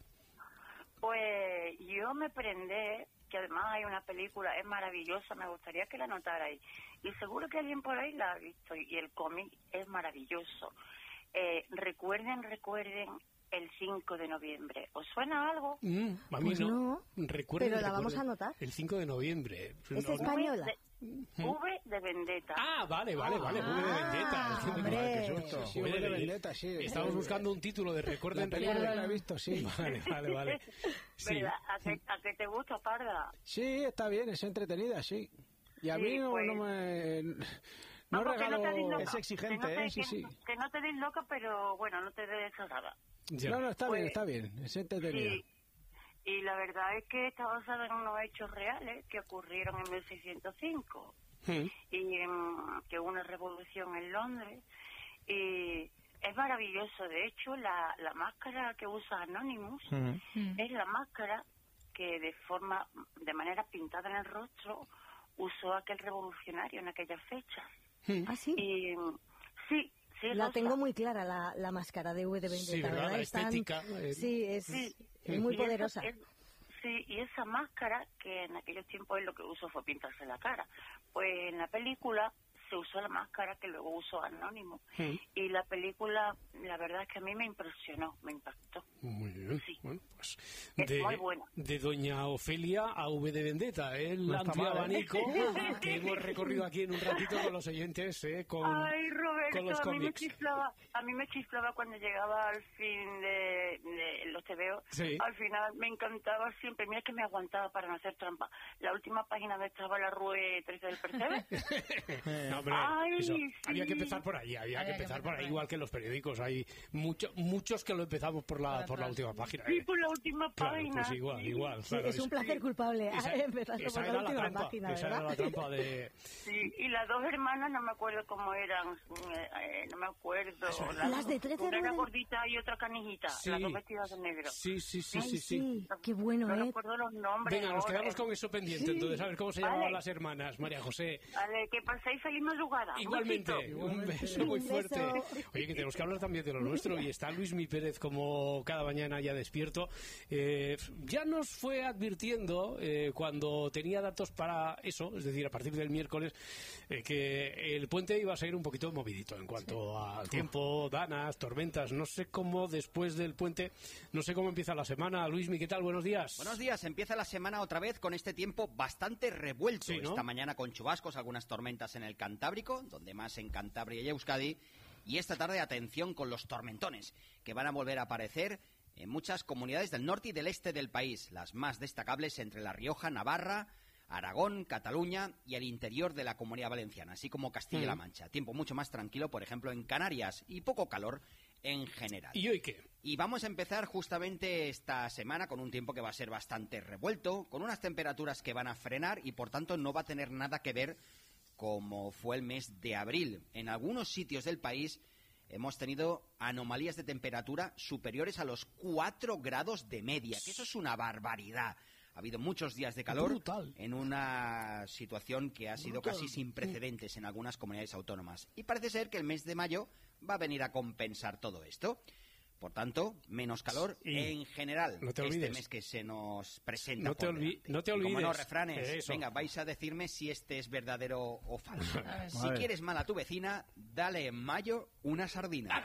Speaker 19: Pues yo me prendé, que además hay una película, es maravillosa, me gustaría que la notarais. Y seguro que alguien por ahí la ha visto, y el cómic es maravilloso. Eh, recuerden, recuerden el cinco de noviembre. ¿Os suena algo?
Speaker 6: Mm, a mí
Speaker 10: Pues
Speaker 6: no.
Speaker 10: no,
Speaker 6: Recuerden,
Speaker 10: pero la vamos
Speaker 6: recuerden.
Speaker 10: a anotar.
Speaker 6: El cinco de noviembre.
Speaker 10: Es
Speaker 6: No-
Speaker 10: española.
Speaker 19: V de Vendetta.
Speaker 6: Ah, vale, vale, vale. V de Vendetta.
Speaker 10: hombre.
Speaker 6: Vale, qué susto.
Speaker 8: Sí,
Speaker 6: V
Speaker 8: V de
Speaker 6: Vendetta.
Speaker 8: Vendetta, sí.
Speaker 6: Estamos buscando un título de
Speaker 8: La
Speaker 6: Recuerden,
Speaker 8: película
Speaker 6: recuerden.
Speaker 8: la he visto, sí.
Speaker 6: Vale, vale, vale. Sí.
Speaker 19: ¿Verdad? ¿A que, a que te gusta, Parda?
Speaker 8: Sí, está bien, es entretenida, sí. Y a
Speaker 19: Sí,
Speaker 8: mí no,
Speaker 19: pues-
Speaker 8: no me... No,
Speaker 19: No, porque
Speaker 8: regalo...
Speaker 19: no te des loca.
Speaker 7: Es exigente,
Speaker 19: que no te,
Speaker 7: ¿eh? Sí,
Speaker 19: que-
Speaker 7: sí.
Speaker 19: que no te des loca, pero bueno, no te des nada.
Speaker 6: Ya.
Speaker 8: No, no, está
Speaker 19: Pues-
Speaker 8: bien, está bien, es entretenida.
Speaker 19: Sí. Y la verdad es que está basada en unos hechos reales que ocurrieron en mil seiscientos cinco.
Speaker 6: Mm.
Speaker 19: Y mm, que hubo una revolución en Londres. Y es maravilloso. De hecho, la, la máscara que usa Anonymous
Speaker 7: Ujú.
Speaker 19: es la máscara que de forma, de manera pintada en el rostro, usó aquel revolucionario en aquellas fechas.
Speaker 10: ¿Ah, sí?
Speaker 19: Y mm, sí, sí,
Speaker 10: La
Speaker 19: Rosa.
Speaker 10: tengo muy clara, la, la máscara de V de Vendetta,
Speaker 6: Sí, ¿verdad? La
Speaker 10: Es tan-
Speaker 6: estética, eh,
Speaker 10: Sí, es,
Speaker 19: Sí.
Speaker 10: es muy
Speaker 19: Y esa-
Speaker 10: poderosa.
Speaker 19: es- sí, y esa máscara, que en aquellos tiempos él lo que usó fue pintarse la cara, pues en la película se usó la máscara que luego usó Anónimo.
Speaker 6: Mm.
Speaker 19: Y la película, la verdad es que a mí me impresionó, me impactó.
Speaker 6: Muy bien.
Speaker 19: Sí.
Speaker 6: Bueno, pues
Speaker 19: Es
Speaker 6: de,
Speaker 19: muy buena.
Speaker 6: de doña Ofelia a V de Vendetta, el
Speaker 7: No está
Speaker 6: amplio
Speaker 7: mal, ¿eh?
Speaker 6: abanico que hemos recorrido aquí en un ratito con los oyentes, ¿eh? con,
Speaker 19: Ay, Roberto,
Speaker 6: con los
Speaker 19: a mí me
Speaker 6: cómics.
Speaker 19: chiflaba, a mí me chiflaba cuando llegaba al fin de, de los tebeos.
Speaker 6: Sí.
Speaker 19: Al final me encantaba siempre, mira que me aguantaba para no hacer trampa. La última página me estaba la Rue trece del Percebe.
Speaker 6: No, hombre,
Speaker 19: Ay,
Speaker 6: eso,
Speaker 19: sí.
Speaker 6: había que empezar por ahí, había, que empezar por ahí, igual que en los periódicos. Hay mucho, muchos que lo empezamos por la, por la última página.
Speaker 19: Sí, por la última
Speaker 6: Claro,
Speaker 19: página.
Speaker 6: pues igual,
Speaker 19: sí.
Speaker 6: igual.
Speaker 10: Sí,
Speaker 6: claro,
Speaker 10: es un placer culpable
Speaker 6: esa-
Speaker 10: empezar
Speaker 6: esa
Speaker 10: por
Speaker 6: era
Speaker 10: la
Speaker 6: la
Speaker 10: última
Speaker 6: trampa,
Speaker 10: página,
Speaker 6: esa
Speaker 10: ¿verdad?
Speaker 6: era la trampa de...
Speaker 19: Sí, y las dos hermanas no me acuerdo cómo eran, eh, eh, no me acuerdo.
Speaker 10: Las de trece
Speaker 19: Una era
Speaker 10: Roden.
Speaker 19: gordita y otra canijita,
Speaker 6: Sí.
Speaker 19: las dos vestidas de negro.
Speaker 6: Sí, sí, sí,
Speaker 10: Ay,
Speaker 6: sí, sí.
Speaker 10: sí, qué bueno,
Speaker 19: No
Speaker 10: ¿eh?
Speaker 19: recuerdo los nombres.
Speaker 6: Venga, nos
Speaker 19: ahora.
Speaker 6: quedamos con eso pendiente,
Speaker 19: Sí.
Speaker 6: entonces, a ver cómo se
Speaker 19: Vale.
Speaker 6: llamaban las hermanas, María José.
Speaker 19: Vale, que paséis feliz madrugada. Un
Speaker 6: Igualmente,
Speaker 19: besito.
Speaker 6: un beso muy
Speaker 10: Un
Speaker 6: fuerte.
Speaker 10: beso.
Speaker 6: Oye, que tenemos que hablar también de lo nuestro, y está Luismi Pérez como cada mañana ya despierto. Eh, ya nos fue advirtiendo eh, cuando tenía datos para eso, es decir, a partir del miércoles, eh, que el puente iba a ser un poquito movidito en cuanto al tiempo, danas, tormentas. No sé cómo después del puente, no sé cómo empieza la semana. Luismi, ¿qué tal? Buenos días.
Speaker 20: Buenos días, empieza la semana otra vez con este tiempo bastante revuelto.
Speaker 6: Sí, ¿no?
Speaker 20: Esta mañana con chubascos, algunas tormentas en el Cantábrico, donde más en Cantabria y Euskadi. Y esta tarde, atención con los tormentones, que van a volver a aparecer en muchas comunidades del norte y del este del país. Las más destacables entre La Rioja, Navarra, Aragón, Cataluña y el interior de la Comunidad Valenciana, así como Castilla-La
Speaker 6: Mm.
Speaker 20: Mancha. Tiempo mucho más tranquilo, por ejemplo, en Canarias, y poco calor en general.
Speaker 6: ¿Y hoy qué?
Speaker 20: Y vamos a empezar justamente esta semana con un tiempo que va a ser bastante revuelto, con unas temperaturas que van a frenar y por tanto no va a tener nada que ver como fue el mes de abril. En algunos sitios del país hemos tenido anomalías de temperatura superiores a los cuatro grados de media, que eso es una barbaridad. Ha habido muchos días de calor
Speaker 6: Brutal.
Speaker 20: en una situación que ha sido
Speaker 6: Brutal.
Speaker 20: casi sin precedentes en algunas comunidades autónomas. Y parece ser que el mes de mayo va a venir a compensar todo esto. Por tanto, menos calor
Speaker 6: Y
Speaker 20: en general
Speaker 6: no te
Speaker 20: este
Speaker 6: olvides.
Speaker 20: mes que se nos presenta.
Speaker 6: No te,
Speaker 20: por
Speaker 6: olvi-
Speaker 20: delante.
Speaker 6: no te
Speaker 20: Y como
Speaker 6: olvides.
Speaker 20: no, refranes.
Speaker 6: Eso.
Speaker 20: Venga, vais a decirme si este es verdadero o falso.
Speaker 6: ver.
Speaker 20: Si
Speaker 6: A ver.
Speaker 20: quieres mal a tu vecina, dale en mayo una sardina.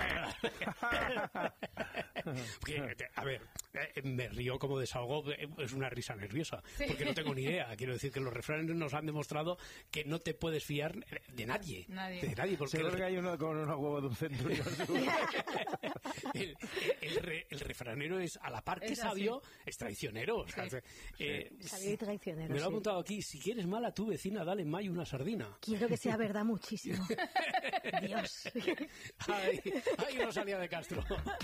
Speaker 6: Porque, te- a ver, eh, me río como desahogo, eh, es una risa nerviosa,
Speaker 13: Sí.
Speaker 6: porque no tengo ni idea. Quiero decir que los refranes nos han demostrado que no te puedes fiar de nadie.
Speaker 13: Nadie.
Speaker 6: De nadie, porque
Speaker 7: Seguro
Speaker 6: el,
Speaker 7: que hay uno con unos huevos de un centurión.
Speaker 6: el- el re- el refranero es a la par que
Speaker 10: Es así.
Speaker 6: sabio, es traicionero. O sea,
Speaker 10: Sí.
Speaker 6: eh,
Speaker 10: Sabio y traicionero,
Speaker 6: me lo he
Speaker 10: sí.
Speaker 6: apuntado aquí, si quieres mal a tu vecina, dale en mayo una sardina.
Speaker 10: Quiero que sea verdad muchísimo. Dios.
Speaker 6: Ay, ay, Rosalía de Castro.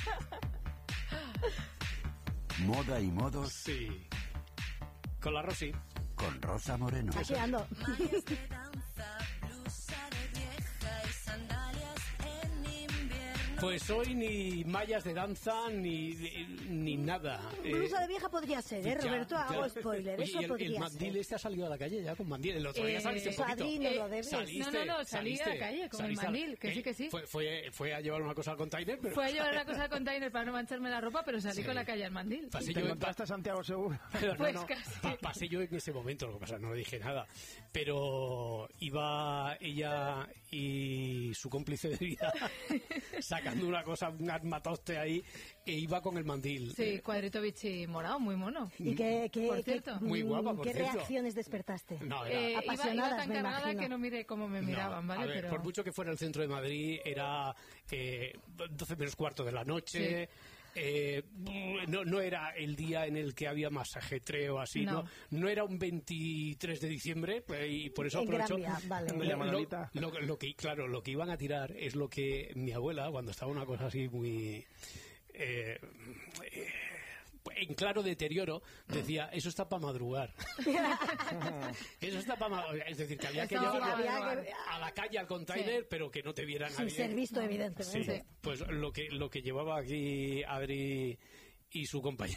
Speaker 4: Moda y modos.
Speaker 6: Sí. Con la Rosy.
Speaker 4: Con Rosa Moreno.
Speaker 10: Aquí ando.
Speaker 6: Pues hoy ni mallas de danza ni, ni nada. Eh,
Speaker 10: Blusa de vieja podría ser, ¿eh,
Speaker 6: ya,
Speaker 10: Roberto?
Speaker 6: ya.
Speaker 10: Hago spoiler,
Speaker 6: Oye,
Speaker 10: eso
Speaker 6: y el,
Speaker 10: podría
Speaker 6: el mandil
Speaker 10: ser.
Speaker 6: este ha salido a la calle ya con mandil. El otro día
Speaker 13: Eh,
Speaker 6: saliste un poquito.
Speaker 10: Padrino, lo debes.
Speaker 6: Saliste,
Speaker 13: No, no, no, salí a la
Speaker 6: saliste,
Speaker 13: calle con
Speaker 6: saliste
Speaker 13: el
Speaker 6: a la-
Speaker 13: mandil, que sí, que sí.
Speaker 6: Fue, fue, fue a llevar una cosa al container, pero...
Speaker 13: Fue a llevar una cosa al container para no mancharme la ropa, pero salí
Speaker 6: Sí.
Speaker 13: con la calle al mandil.
Speaker 6: Pasé
Speaker 7: ¿Te
Speaker 6: yo en
Speaker 7: encontraste a Santiago Seguro?
Speaker 6: Pero no,
Speaker 13: Pues
Speaker 6: no,
Speaker 13: casi.
Speaker 6: pa- pasé yo en ese momento, lo que pasa, no le dije nada. Pero iba ella y su cómplice de vida sacando una cosa, un armatoste ahí, e iba con el mandil.
Speaker 13: Sí, cuadrito bichi morado, muy mono.
Speaker 10: ¿Y qué, qué,
Speaker 13: Por
Speaker 10: qué-
Speaker 13: cierto.
Speaker 6: Muy guapa, por
Speaker 10: ¿qué
Speaker 6: cierto.
Speaker 10: reacciones despertaste?
Speaker 6: No, era-
Speaker 13: Eh, iba, iba
Speaker 10: Apasionadas,
Speaker 13: tan
Speaker 10: me
Speaker 13: cargada
Speaker 10: imagino.
Speaker 13: que no miré cómo me miraban,
Speaker 6: No,
Speaker 13: ¿vale?
Speaker 6: a ver,
Speaker 13: pero...
Speaker 6: por mucho que fuera el centro de Madrid, era eh, doce menos cuarto de la noche. eh, no, no era el día en el que había más ajetreo así, no.
Speaker 13: No.
Speaker 6: no, era un veintitrés de diciembre eh, y por eso
Speaker 10: En Gran
Speaker 6: aprovecho
Speaker 10: Vía, vale.
Speaker 6: lo,
Speaker 7: Doña
Speaker 6: lo-
Speaker 7: Manolita.
Speaker 6: lo- lo que claro lo que iban a tirar es lo que mi abuela cuando estaba una cosa así muy eh, eh, en claro deterioro decía eso está para madrugar. Eso está para madrugar, es decir que había que
Speaker 10: Eso,
Speaker 6: llevarlo
Speaker 10: había que-
Speaker 6: a la calle al container pero que no te viera
Speaker 10: Sin
Speaker 6: nadie.
Speaker 10: ser visto,
Speaker 6: Sí,
Speaker 10: evidentemente.
Speaker 6: pues lo que lo que llevaba aquí Adri y su compañero.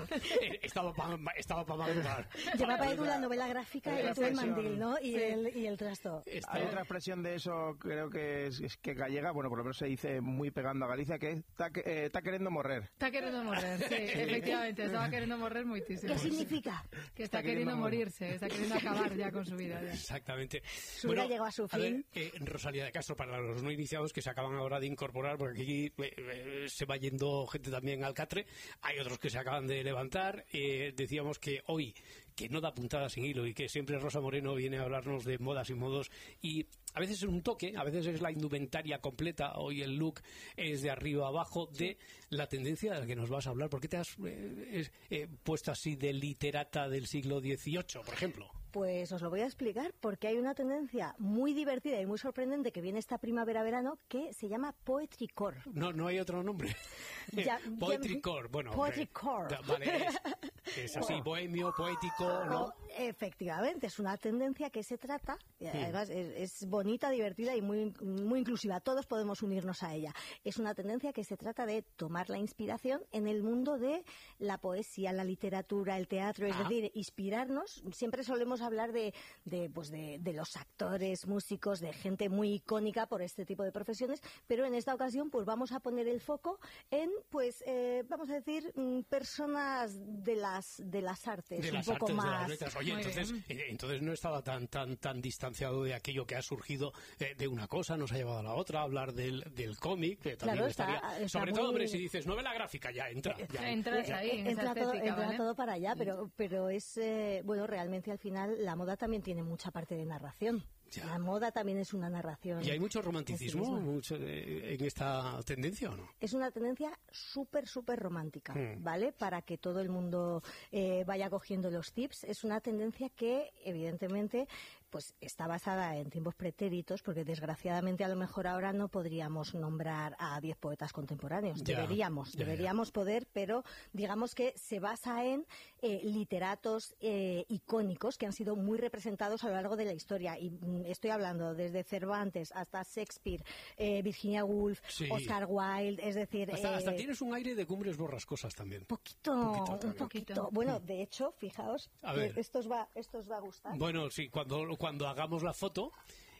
Speaker 6: estaba para estaba pa madrugar.
Speaker 10: Llevaba Edu la novela gráfica y tú el mandil, ¿no? Y, sí. el, y el trasto.
Speaker 7: Está... Hay otra expresión de eso, creo que es, es que gallega, bueno, por lo menos se dice muy pegando a Galicia, que está eh, queriendo morrer.
Speaker 13: Está queriendo morrer, sí, efectivamente. Estaba queriendo morrer muchísimo.
Speaker 10: ¿Qué significa?
Speaker 13: Que está, está queriendo, queriendo morirse, está queriendo acabar ya con su vida. Ya.
Speaker 6: Exactamente.
Speaker 10: Su vida llegó a su fin.
Speaker 6: A ver, eh, Rosalía de Castro, para los no iniciados que se acaban ahora de incorporar, porque aquí eh, eh, se va yendo gente también al catre, hay otros que se acaban de levantar. Eh, decíamos que hoy, que no da puntadas sin hilo y que siempre Rosa Moreno viene a hablarnos de modas y modos, y a veces es un toque, a veces es la indumentaria completa. Hoy el look es de arriba a abajo de la tendencia de la que nos vas a hablar. ¿Por qué te has eh, eh, puesto así de literata del siglo dieciocho, por ejemplo?
Speaker 10: Pues os lo voy a explicar, porque hay una tendencia muy divertida y muy sorprendente que viene esta primavera-verano que se llama Poetry Core.
Speaker 6: No, no hay otro nombre.
Speaker 10: Ya,
Speaker 6: Poetry
Speaker 10: ya,
Speaker 6: Core, bueno.
Speaker 10: Poetry
Speaker 6: eh,
Speaker 10: Core.
Speaker 6: Vale, es, es así, bueno, bohemio, poético, ¿no?
Speaker 10: Efectivamente, es una tendencia que se trata, y además mm. es, es bonita, divertida y muy, muy inclusiva. Todos podemos unirnos a ella. Es una tendencia que se trata de tomar la inspiración en el mundo de la poesía, la literatura, el teatro, es ah. decir, inspirarnos. Siempre solemos hablar de, de, pues de, de los actores, músicos, de gente muy icónica por este tipo de profesiones, pero en esta ocasión pues vamos a poner el foco en, pues, eh, vamos a decir, personas de las de las artes,
Speaker 6: de
Speaker 10: un
Speaker 6: las
Speaker 10: poco
Speaker 6: artes,
Speaker 10: más.
Speaker 6: De las letras. Oye, entonces, eh, entonces no estaba tan tan tan distanciado de aquello que ha surgido eh, de una cosa, nos ha llevado a la otra, hablar del, del cómic, que también
Speaker 10: claro,
Speaker 6: estaría...
Speaker 10: está, está
Speaker 6: sobre
Speaker 10: muy...
Speaker 6: todo, hombre, si dices novela gráfica, ya entra. Ya
Speaker 13: Entras ahí, en
Speaker 10: entra,
Speaker 13: esa
Speaker 10: todo,
Speaker 13: estética,
Speaker 10: entra
Speaker 13: ¿vale?
Speaker 10: todo para allá, pero, pero es, eh, bueno, realmente al final la moda también tiene mucha parte de narración. Ya. La moda también es una narración.
Speaker 6: ¿Y hay mucho romanticismo
Speaker 10: sí
Speaker 6: mucho, eh, en esta tendencia o no?
Speaker 10: Es una tendencia súper, súper romántica,
Speaker 6: mm.
Speaker 10: ¿vale? Para que todo el mundo eh, vaya cogiendo los tips. Es una tendencia que, evidentemente, pues está basada en tiempos pretéritos, porque desgraciadamente a lo mejor ahora no podríamos nombrar a diez poetas contemporáneos.
Speaker 6: Ya.
Speaker 10: Deberíamos,
Speaker 6: ya,
Speaker 10: deberíamos
Speaker 6: ya.
Speaker 10: poder, pero digamos que se basa en eh, literatos eh, icónicos que han sido muy representados a lo largo de la historia. Y mm, estoy hablando desde Cervantes hasta Shakespeare, eh, Virginia Woolf,
Speaker 6: sí.
Speaker 10: Oscar Wilde, es decir...
Speaker 6: Hasta,
Speaker 10: eh,
Speaker 6: hasta tienes un aire de Cumbres Borrascosas también.
Speaker 10: Poquito, un poquito. Un poquito. Bueno, de hecho, fijaos,
Speaker 6: a
Speaker 10: que
Speaker 6: ver.
Speaker 10: esto os va, esto os va a gustar.
Speaker 6: Bueno, sí, cuando, cuando hagamos la foto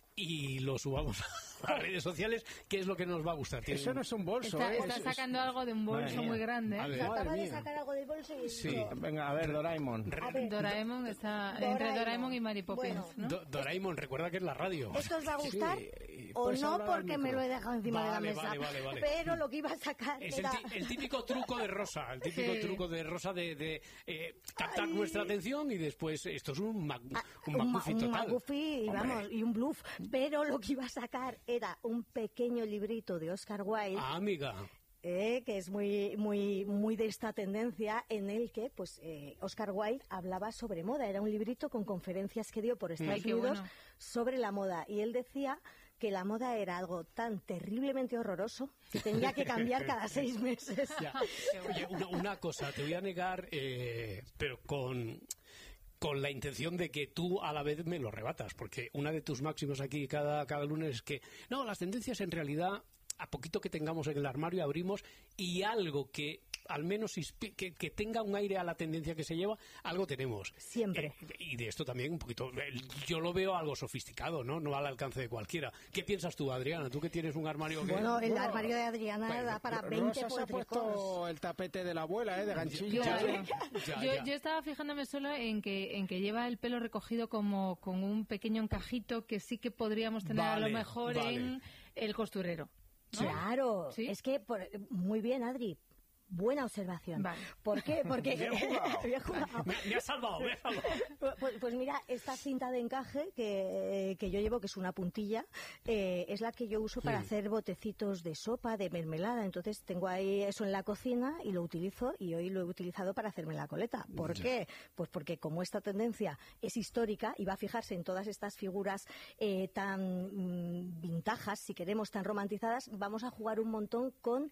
Speaker 6: y lo subamos a las redes sociales, ¿qué es lo que nos va a gustar?
Speaker 8: Eso un... no es un bolso,
Speaker 13: está,
Speaker 8: ¿eh?
Speaker 13: está
Speaker 8: es,
Speaker 13: sacando
Speaker 8: es...
Speaker 13: algo de un bolso
Speaker 8: Madre
Speaker 13: muy
Speaker 8: mía.
Speaker 13: grande.
Speaker 6: A ver.
Speaker 10: Se acaba
Speaker 8: Madre
Speaker 10: de
Speaker 8: mía.
Speaker 10: sacar algo del bolso y...
Speaker 6: Sí.
Speaker 10: No.
Speaker 7: Venga, a ver, Doraemon.
Speaker 10: A ver.
Speaker 13: Doraemon está
Speaker 10: Doraemon.
Speaker 13: entre Doraemon y Mary Poppins,
Speaker 10: Bueno.
Speaker 13: ¿no?
Speaker 6: Do, Doraemon, recuerda que es la radio.
Speaker 10: Esto os va a gustar
Speaker 8: Sí,
Speaker 10: o
Speaker 8: puedes
Speaker 10: no,
Speaker 8: hablar al
Speaker 10: porque me
Speaker 8: micro.
Speaker 10: lo he dejado encima
Speaker 6: Vale,
Speaker 10: de la mesa.
Speaker 6: vale, vale, vale.
Speaker 10: Pero lo que iba a sacar
Speaker 6: Es
Speaker 10: era...
Speaker 6: el, ti- el típico truco de Rosa, el típico
Speaker 13: Sí.
Speaker 6: truco de Rosa de, de eh, captar
Speaker 10: Ay.
Speaker 6: nuestra atención y después esto es un, mag,
Speaker 10: Ah,
Speaker 6: un
Speaker 10: un, ma-
Speaker 6: McGuffin
Speaker 10: un
Speaker 6: total.
Speaker 10: McGuffin y,
Speaker 6: Hombre.
Speaker 10: vamos, y un bluff. Pero lo que iba a sacar era un pequeño librito de Oscar Wilde,
Speaker 6: Ah, amiga.
Speaker 10: eh, que es muy, muy, muy de esta tendencia, en el que pues eh, Oscar Wilde hablaba sobre moda. Era un librito con conferencias que dio por Estados
Speaker 13: Ay, qué
Speaker 10: Unidos
Speaker 13: bueno.
Speaker 10: sobre la moda. Y él decía que la moda era algo tan terriblemente horroroso que tenía que cambiar cada seis meses.
Speaker 6: Ya. Oye, una, una cosa, te voy a negar, eh, pero con... con la intención de que tú a la vez me lo rebatas, porque una de tus máximos aquí cada, cada lunes es que, no, las tendencias en realidad, a poquito que tengamos en el armario, abrimos y algo que al menos inspi- que, que tenga un aire a la tendencia que se lleva, algo tenemos.
Speaker 10: Siempre.
Speaker 6: Eh, y de esto también un poquito, eh, yo lo veo algo sofisticado, ¿no? No al alcance de cualquiera. ¿Qué piensas tú, Adriana? Tú que tienes un armario que...
Speaker 10: Bueno, el
Speaker 8: Bueno,
Speaker 10: armario de Adriana
Speaker 6: bueno,
Speaker 10: da para veinte
Speaker 8: Rosa se ha
Speaker 10: poetry cores.
Speaker 8: puesto el tapete de la abuela, ¿eh? De ganchillo.
Speaker 6: Ya,
Speaker 13: Claro.
Speaker 6: ya,
Speaker 13: yo,
Speaker 6: ya.
Speaker 13: yo estaba fijándome solo en que en que lleva el pelo recogido como con un pequeño encajito que sí que podríamos tener a
Speaker 6: Vale,
Speaker 13: lo mejor
Speaker 6: vale.
Speaker 13: en el costurero. ¿no?
Speaker 10: Claro,
Speaker 13: ¿Sí?
Speaker 10: es que por- muy bien, Adri. Buena observación.
Speaker 13: Vale.
Speaker 10: ¿Por qué? Porque
Speaker 6: Bien jugado.
Speaker 10: Bien jugado.
Speaker 6: Me, me ha salvado, me ha salvado.
Speaker 10: Pues, pues mira, esta cinta de encaje que, que yo llevo, que es una puntilla, eh, es la que yo uso para
Speaker 6: Mm.
Speaker 10: hacer botecitos de sopa, de mermelada. Entonces tengo ahí eso en la cocina y lo utilizo, y hoy lo he utilizado para hacerme la coleta. ¿Por
Speaker 6: Ya.
Speaker 10: qué? Pues porque como esta tendencia es histórica y va a fijarse en todas estas figuras eh, tan mm, vintajas, si queremos, tan romantizadas, vamos a jugar un montón con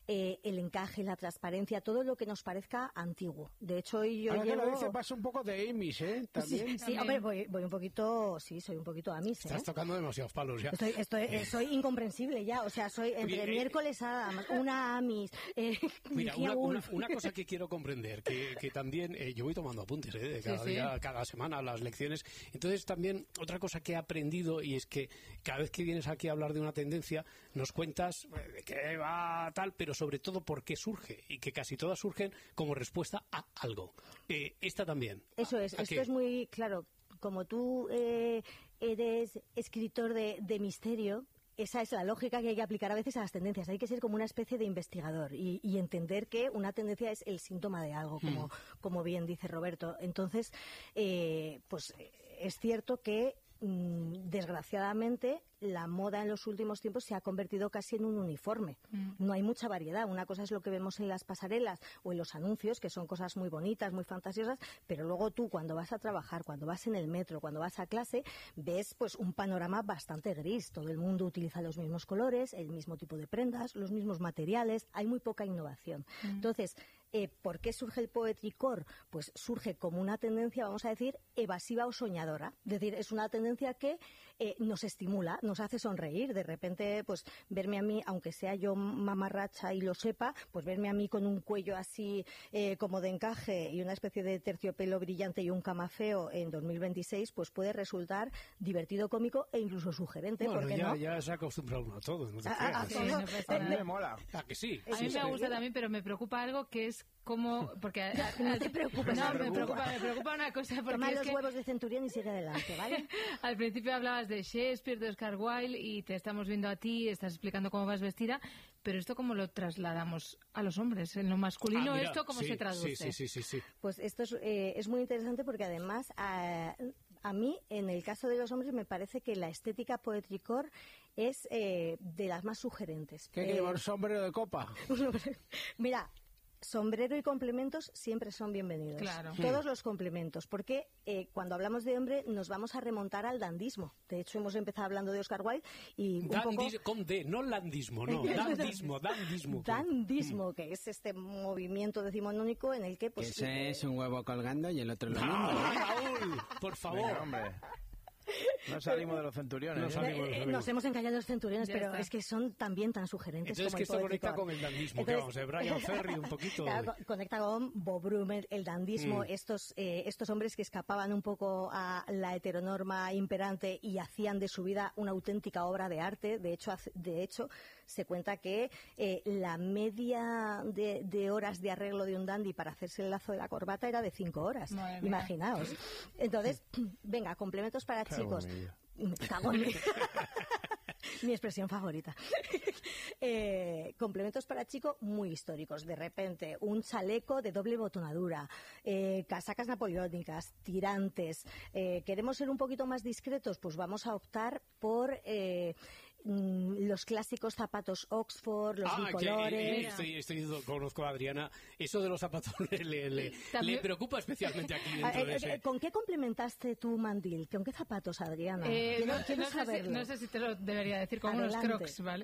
Speaker 10: eh, el encaje, la transparencia, todo lo que nos parezca antiguo. De hecho, hoy yo
Speaker 8: Ahora
Speaker 10: llevo...
Speaker 8: que lo dice, pasa un poco de Amish, ¿eh? También.
Speaker 10: Sí, sí, hombre, voy, voy un poquito, sí, soy un poquito Amish, ¿eh?
Speaker 6: Estás tocando demasiados palos ya.
Speaker 10: Estoy, estoy, eh, soy incomprensible ya, o sea, soy entre
Speaker 6: Oye, eh,
Speaker 10: miércoles Adams, una Amish, eh,
Speaker 6: Mira,
Speaker 10: Virginia
Speaker 6: una, una,
Speaker 10: Woolf.
Speaker 6: una cosa que quiero comprender, que, que también eh, yo voy tomando apuntes eh, de cada
Speaker 10: Sí, sí.
Speaker 6: día, cada semana, las lecciones. Entonces también otra cosa que he aprendido y es que cada vez que vienes aquí a hablar de una tendencia, nos cuentas eh, de qué va tal, pero sobre todo por qué surge y que casi todas surgen como respuesta a algo. Eh, esta también.
Speaker 10: Eso es,
Speaker 6: ¿A
Speaker 10: esto
Speaker 6: qué?
Speaker 10: es muy claro. Como tú eh, eres escritor de, de misterio, esa es la lógica que hay que aplicar a veces a las tendencias. Hay que ser como una especie de investigador y, y entender que una tendencia es el síntoma de algo, como,
Speaker 6: Mm.
Speaker 10: como bien dice Roberto. Entonces, eh, pues es cierto que mm, desgraciadamente la moda en los últimos tiempos se ha convertido casi en un uniforme.
Speaker 13: Mm.
Speaker 10: No hay mucha variedad. Una cosa es lo que vemos en las pasarelas o en los anuncios, que son cosas muy bonitas, muy fantasiosas, pero luego tú cuando vas a trabajar, cuando vas en el metro, cuando vas a clase, ves pues un panorama bastante gris. Todo el mundo utiliza los mismos colores, el mismo tipo de prendas, los mismos materiales. Hay muy poca innovación.
Speaker 13: Mm.
Speaker 10: Entonces, eh, ¿por qué surge el poetry core? Pues surge como una tendencia, vamos a decir, evasiva o soñadora. Es decir, es una tendencia que eh, nos estimula, nos hace sonreír. De repente, pues verme a mí, aunque sea yo mamarracha y lo sepa, pues verme a mí con un cuello así eh, como de encaje y una especie de terciopelo brillante y un camafeo en dos mil veintiséis, pues puede resultar divertido, cómico e incluso sugerente.
Speaker 6: Bueno,
Speaker 10: ¿por qué
Speaker 6: ya,
Speaker 10: no?
Speaker 6: ya se ha acostumbrado uno a todo. ¿No te
Speaker 10: A- a- a
Speaker 6: creas?
Speaker 10: todo. Sí, no pasa
Speaker 6: A mí
Speaker 10: nada.
Speaker 6: me mola. ¿A que sí?
Speaker 13: A mí
Speaker 6: Sí,
Speaker 13: me
Speaker 6: sí.
Speaker 13: gusta también, pero me preocupa algo que es como... Porque,
Speaker 10: No te preocupes,
Speaker 13: No, me
Speaker 10: Arturo.
Speaker 13: preocupa, me preocupa una cosa. Porque
Speaker 10: Toma
Speaker 13: es
Speaker 10: los
Speaker 13: que
Speaker 10: huevos de centurión y sigue adelante, ¿vale?
Speaker 13: al principio hablabas de Shakespeare, de Oscar Wilde, y te estamos viendo a ti, estás explicando cómo vas vestida, pero esto cómo lo trasladamos a los hombres, en lo masculino,
Speaker 6: Ah, mira,
Speaker 13: ¿esto cómo
Speaker 6: sí,
Speaker 13: se traduce?
Speaker 6: Sí, sí, sí, sí, sí.
Speaker 10: Pues esto es, eh, es muy interesante porque además a, a mí, en el caso de los hombres, me parece que la estética poetry core es eh, de las más sugerentes.
Speaker 8: ¿Qué
Speaker 10: Eh,
Speaker 8: lleva un sombrero de copa?
Speaker 10: Mira, sombrero y complementos siempre son bienvenidos.
Speaker 13: Claro.
Speaker 10: Todos los complementos, porque eh, cuando hablamos de hombre nos vamos a remontar al dandismo. De hecho, hemos empezado hablando de Oscar Wilde y un poco...
Speaker 6: Dandis- con D, no landismo, no, dandismo, dandismo.
Speaker 10: Dandismo, que es este movimiento decimonónico en el que... Pues,
Speaker 8: Ese es un huevo colgando y el otro lo mismo.
Speaker 6: Ah, Raúl, por favor.
Speaker 7: Venga, hombre. No salimos de los centuriones.
Speaker 6: No
Speaker 7: ¿eh?
Speaker 6: salimos de los
Speaker 10: Eh,
Speaker 6: centuriones.
Speaker 10: nos hemos encallado los centuriones,
Speaker 13: Ya
Speaker 10: pero
Speaker 13: está.
Speaker 10: es que son también tan sugerentes
Speaker 6: Entonces,
Speaker 10: como
Speaker 6: que
Speaker 10: el
Speaker 6: esto
Speaker 10: poetry
Speaker 6: conecta
Speaker 10: core.
Speaker 6: con el dandismo,
Speaker 10: Entonces-
Speaker 6: que vamos, de Brian Ferry un poquito.
Speaker 10: Claro, co- conecta con Bob Brummel, el dandismo,
Speaker 6: Mm.
Speaker 10: estos, eh, estos hombres que escapaban un poco a la heteronorma imperante y hacían de su vida una auténtica obra de arte. De hecho, hace- de hecho se cuenta que eh, la media de, de horas de arreglo de un dandy para hacerse el lazo de la corbata era de cinco horas.
Speaker 13: Madre mía.
Speaker 10: Imaginaos. Entonces, venga, complementos para
Speaker 7: Cago
Speaker 10: chicos.
Speaker 7: en ello.
Speaker 10: Me cago en mi... Mi expresión favorita. Eh, complementos para chico muy históricos. De repente, un chaleco de doble botonadura, eh, casacas napoleónicas, tirantes. Eh, ¿Queremos ser un poquito más discretos? Pues vamos a optar por... Eh, mm, los clásicos zapatos Oxford, los
Speaker 6: Ah, que,
Speaker 10: bicolores.
Speaker 6: eh, estoy, estoy- conozco a Adriana. Eso de los zapatos le, le- le-
Speaker 13: También-
Speaker 6: le preocupa especialmente aquí
Speaker 10: Ah,
Speaker 6: dentro de
Speaker 10: eh,
Speaker 6: ese.
Speaker 10: eh, ¿Con qué complementaste tu mandil? ¿Con qué zapatos, Adriana?
Speaker 13: Eh,
Speaker 10: quiero
Speaker 13: no,
Speaker 10: quiero
Speaker 13: no sé si,
Speaker 10: saberlo.
Speaker 13: no sé si te lo debería decir, con
Speaker 10: Adelante.
Speaker 13: unos crocs, ¿vale?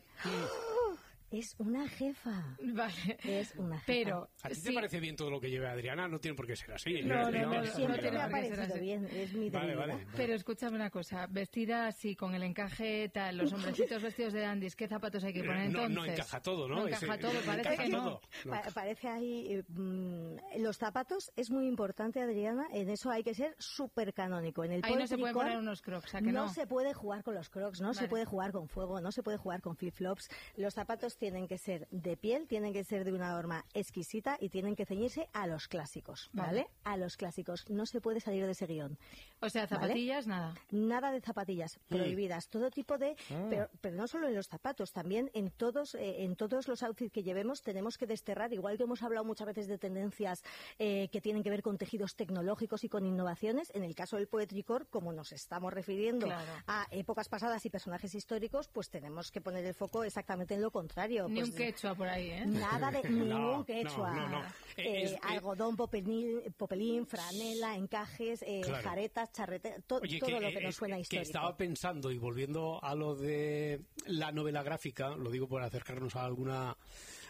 Speaker 10: Es una jefa.
Speaker 13: Vale.
Speaker 10: Es una jefa.
Speaker 13: Pero,
Speaker 6: ¿A ti te
Speaker 13: sí,
Speaker 6: parece bien todo lo que lleve Adriana? No tiene por qué ser así.
Speaker 13: No, no, no, no,
Speaker 10: Siempre
Speaker 13: tiene
Speaker 10: me ha
Speaker 13: por qué ser
Speaker 10: parecido
Speaker 13: así.
Speaker 10: bien. Es mi
Speaker 6: Vale,
Speaker 10: debilidad.
Speaker 6: vale.
Speaker 13: Pero escúchame una cosa, vestida así, con el encaje tal, los hombrecitos vestidos de dandis, ¿qué zapatos hay que poner
Speaker 6: Eh, no,
Speaker 13: entonces?
Speaker 6: no encaja todo, ¿no?
Speaker 13: No
Speaker 6: Ese-
Speaker 13: encaja todo,
Speaker 6: no
Speaker 13: parece
Speaker 6: encaja
Speaker 13: que no.
Speaker 6: todo. No
Speaker 10: Pa-
Speaker 6: encaja.
Speaker 10: parece ahí... eh, mm, los zapatos es muy importante, Adriana. En eso hay que ser súper canónico. En el
Speaker 13: Ahí no se
Speaker 10: poetry
Speaker 13: pueden
Speaker 10: core
Speaker 13: poner unos crocs, ¿a que no?
Speaker 10: se puede jugar con los crocs, no se
Speaker 13: Vale.
Speaker 10: puede jugar con fuego, no se puede jugar con flip-flops. Los zapatos tienen que ser de piel, tienen que ser de una norma exquisita y tienen que ceñirse a los clásicos, ¿vale?
Speaker 13: Vale.
Speaker 10: A los clásicos. No se puede salir de ese guión.
Speaker 13: O sea,
Speaker 10: ¿Vale?
Speaker 13: zapatillas, nada.
Speaker 10: Nada de zapatillas prohibidas, todo tipo de,
Speaker 13: Ah.
Speaker 10: pero, pero no solo en los zapatos, también en todos, eh, en todos los outfits que llevemos tenemos que desterrar, igual que hemos hablado muchas veces de tendencias eh, que tienen que ver con tejidos tecnológicos y con innovaciones. En el caso del poetry core, como nos estamos refiriendo
Speaker 13: Claro.
Speaker 10: a épocas pasadas y personajes históricos, pues tenemos que poner el foco exactamente en lo contrario.
Speaker 13: Ni
Speaker 10: Pues,
Speaker 13: un quechua por ahí, ¿eh?
Speaker 10: Nada de
Speaker 6: No,
Speaker 10: ningún
Speaker 6: no,
Speaker 10: quechua.
Speaker 6: no, no.
Speaker 10: Eh,
Speaker 6: Eh, es- eh,
Speaker 10: algodón, popelín, popelín, franela, encajes, eh,
Speaker 6: Claro.
Speaker 10: jaretas, charretas, to-
Speaker 6: Oye,
Speaker 10: todo lo que
Speaker 6: eh,
Speaker 10: nos suena
Speaker 6: que
Speaker 10: histórico.
Speaker 6: estaba pensando y volviendo a lo de la novela gráfica, lo digo por acercarnos a alguna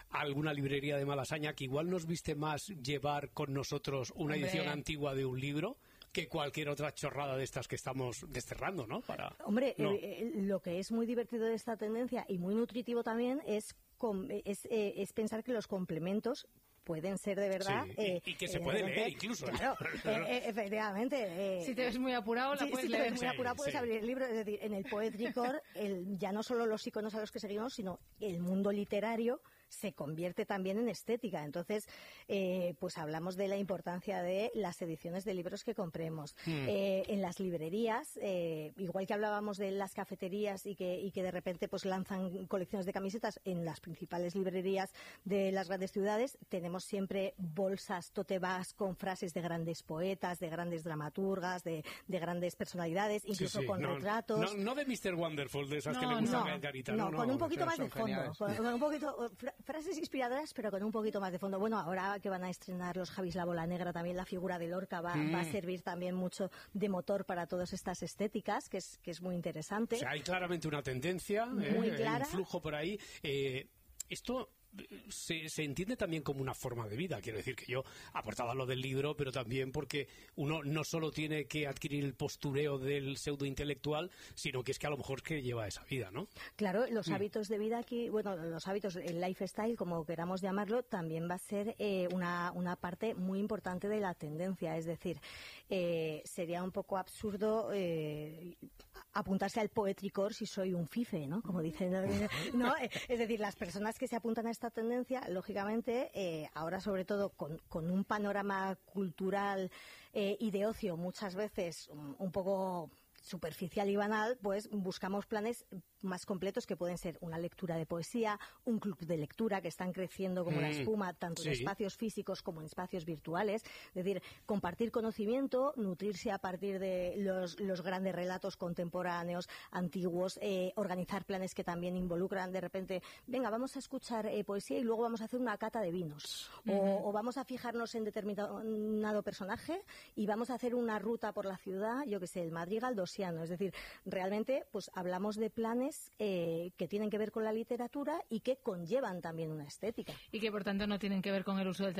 Speaker 6: a alguna librería de Malasaña que igual nos viste más llevar con nosotros una
Speaker 13: Hombre.
Speaker 6: edición antigua de un libro que cualquier otra chorrada de estas que estamos desterrando, ¿no? Para...
Speaker 10: Hombre,
Speaker 6: no.
Speaker 10: eh, eh, lo que es muy divertido de esta tendencia y muy nutritivo también es, com- es, eh, es pensar que los complementos pueden ser de verdad...
Speaker 6: Sí,
Speaker 10: eh,
Speaker 6: y, y que se
Speaker 10: eh,
Speaker 6: puede
Speaker 10: de repente-
Speaker 6: leer incluso.
Speaker 10: Claro, eh, eh, efectivamente. eh,
Speaker 13: Si te ves muy apurado, la
Speaker 10: Sí,
Speaker 13: puedes
Speaker 10: si te
Speaker 13: leer.
Speaker 10: ves muy apurado,
Speaker 6: Sí,
Speaker 10: puedes
Speaker 6: sí.
Speaker 10: abrir el libro. Es decir, en el Poetricor, el, ya no solo los iconos a los que seguimos, sino el mundo literario se convierte también en estética. Entonces, eh, pues hablamos de la importancia de las ediciones de libros que compremos.
Speaker 21: Hmm.
Speaker 10: Eh, en las librerías, eh, igual que hablábamos de las cafeterías y que, y que de repente pues lanzan colecciones de camisetas, en las principales librerías de las grandes ciudades tenemos siempre bolsas, tote bags con frases de grandes poetas, de grandes dramaturgas, de, de grandes personalidades, incluso
Speaker 6: Sí, sí,
Speaker 10: con
Speaker 6: no,
Speaker 10: retratos.
Speaker 6: No, no de mister Wonderful, de esas que
Speaker 10: No,
Speaker 6: le gustan
Speaker 10: no,
Speaker 6: a Carita.
Speaker 10: no,
Speaker 6: No,
Speaker 10: con
Speaker 6: no,
Speaker 10: un poquito
Speaker 6: son
Speaker 10: más de fondo,
Speaker 6: geniales.
Speaker 10: con, con un poquito fra- frases inspiradoras, pero con un poquito más de fondo. Bueno, ahora que van a estrenar los Javis La Bola Negra, también la figura de Lorca va,
Speaker 6: Mm.
Speaker 10: va a servir también mucho de motor para todas estas estéticas, que es que es muy interesante.
Speaker 6: O sea, hay claramente una tendencia,
Speaker 10: Muy
Speaker 6: eh, hay
Speaker 10: clara.
Speaker 6: un flujo por ahí. Eh, esto eh, se, se entiende también como una forma de vida. Quiero decir que yo aportaba lo del libro, pero también porque uno no solo tiene que adquirir el postureo del pseudo intelectual, sino que es que a lo mejor es que lleva esa vida, ¿no?
Speaker 10: Claro, los
Speaker 6: Mm.
Speaker 10: hábitos de vida aquí, bueno, los hábitos, el lifestyle, como queramos llamarlo, también va a ser eh, una, una parte muy importante de la tendencia. Es decir, eh, sería un poco absurdo eh, apuntarse al Poetricor si soy un fife, ¿no? Como dicen, ¿no? ¿No? Eh, Es decir, las personas que se apuntan a esta tendencia, lógicamente, eh, ahora sobre todo con, con un panorama cultural eh, y de ocio muchas veces un, un poco superficial y banal, pues buscamos planes más completos que pueden ser una lectura de poesía, un club de lectura que están creciendo como la
Speaker 21: Mm,
Speaker 10: espuma, tanto en
Speaker 21: sí.
Speaker 10: espacios físicos como en espacios virtuales. Es decir, compartir conocimiento, nutrirse a partir de los, los grandes relatos contemporáneos, antiguos, eh, organizar planes que también involucran de repente, venga, vamos a escuchar eh, poesía y luego vamos a hacer una cata de vinos. O,
Speaker 21: Ujú.
Speaker 10: o vamos a fijarnos en determinado personaje y vamos a hacer una ruta por la ciudad, yo que sé, el Madrid galdosiano. Es decir, realmente pues hablamos de planes eh, que tienen que ver con la literatura y que conllevan también una estética.
Speaker 13: Y que por tanto no tienen que ver con el uso del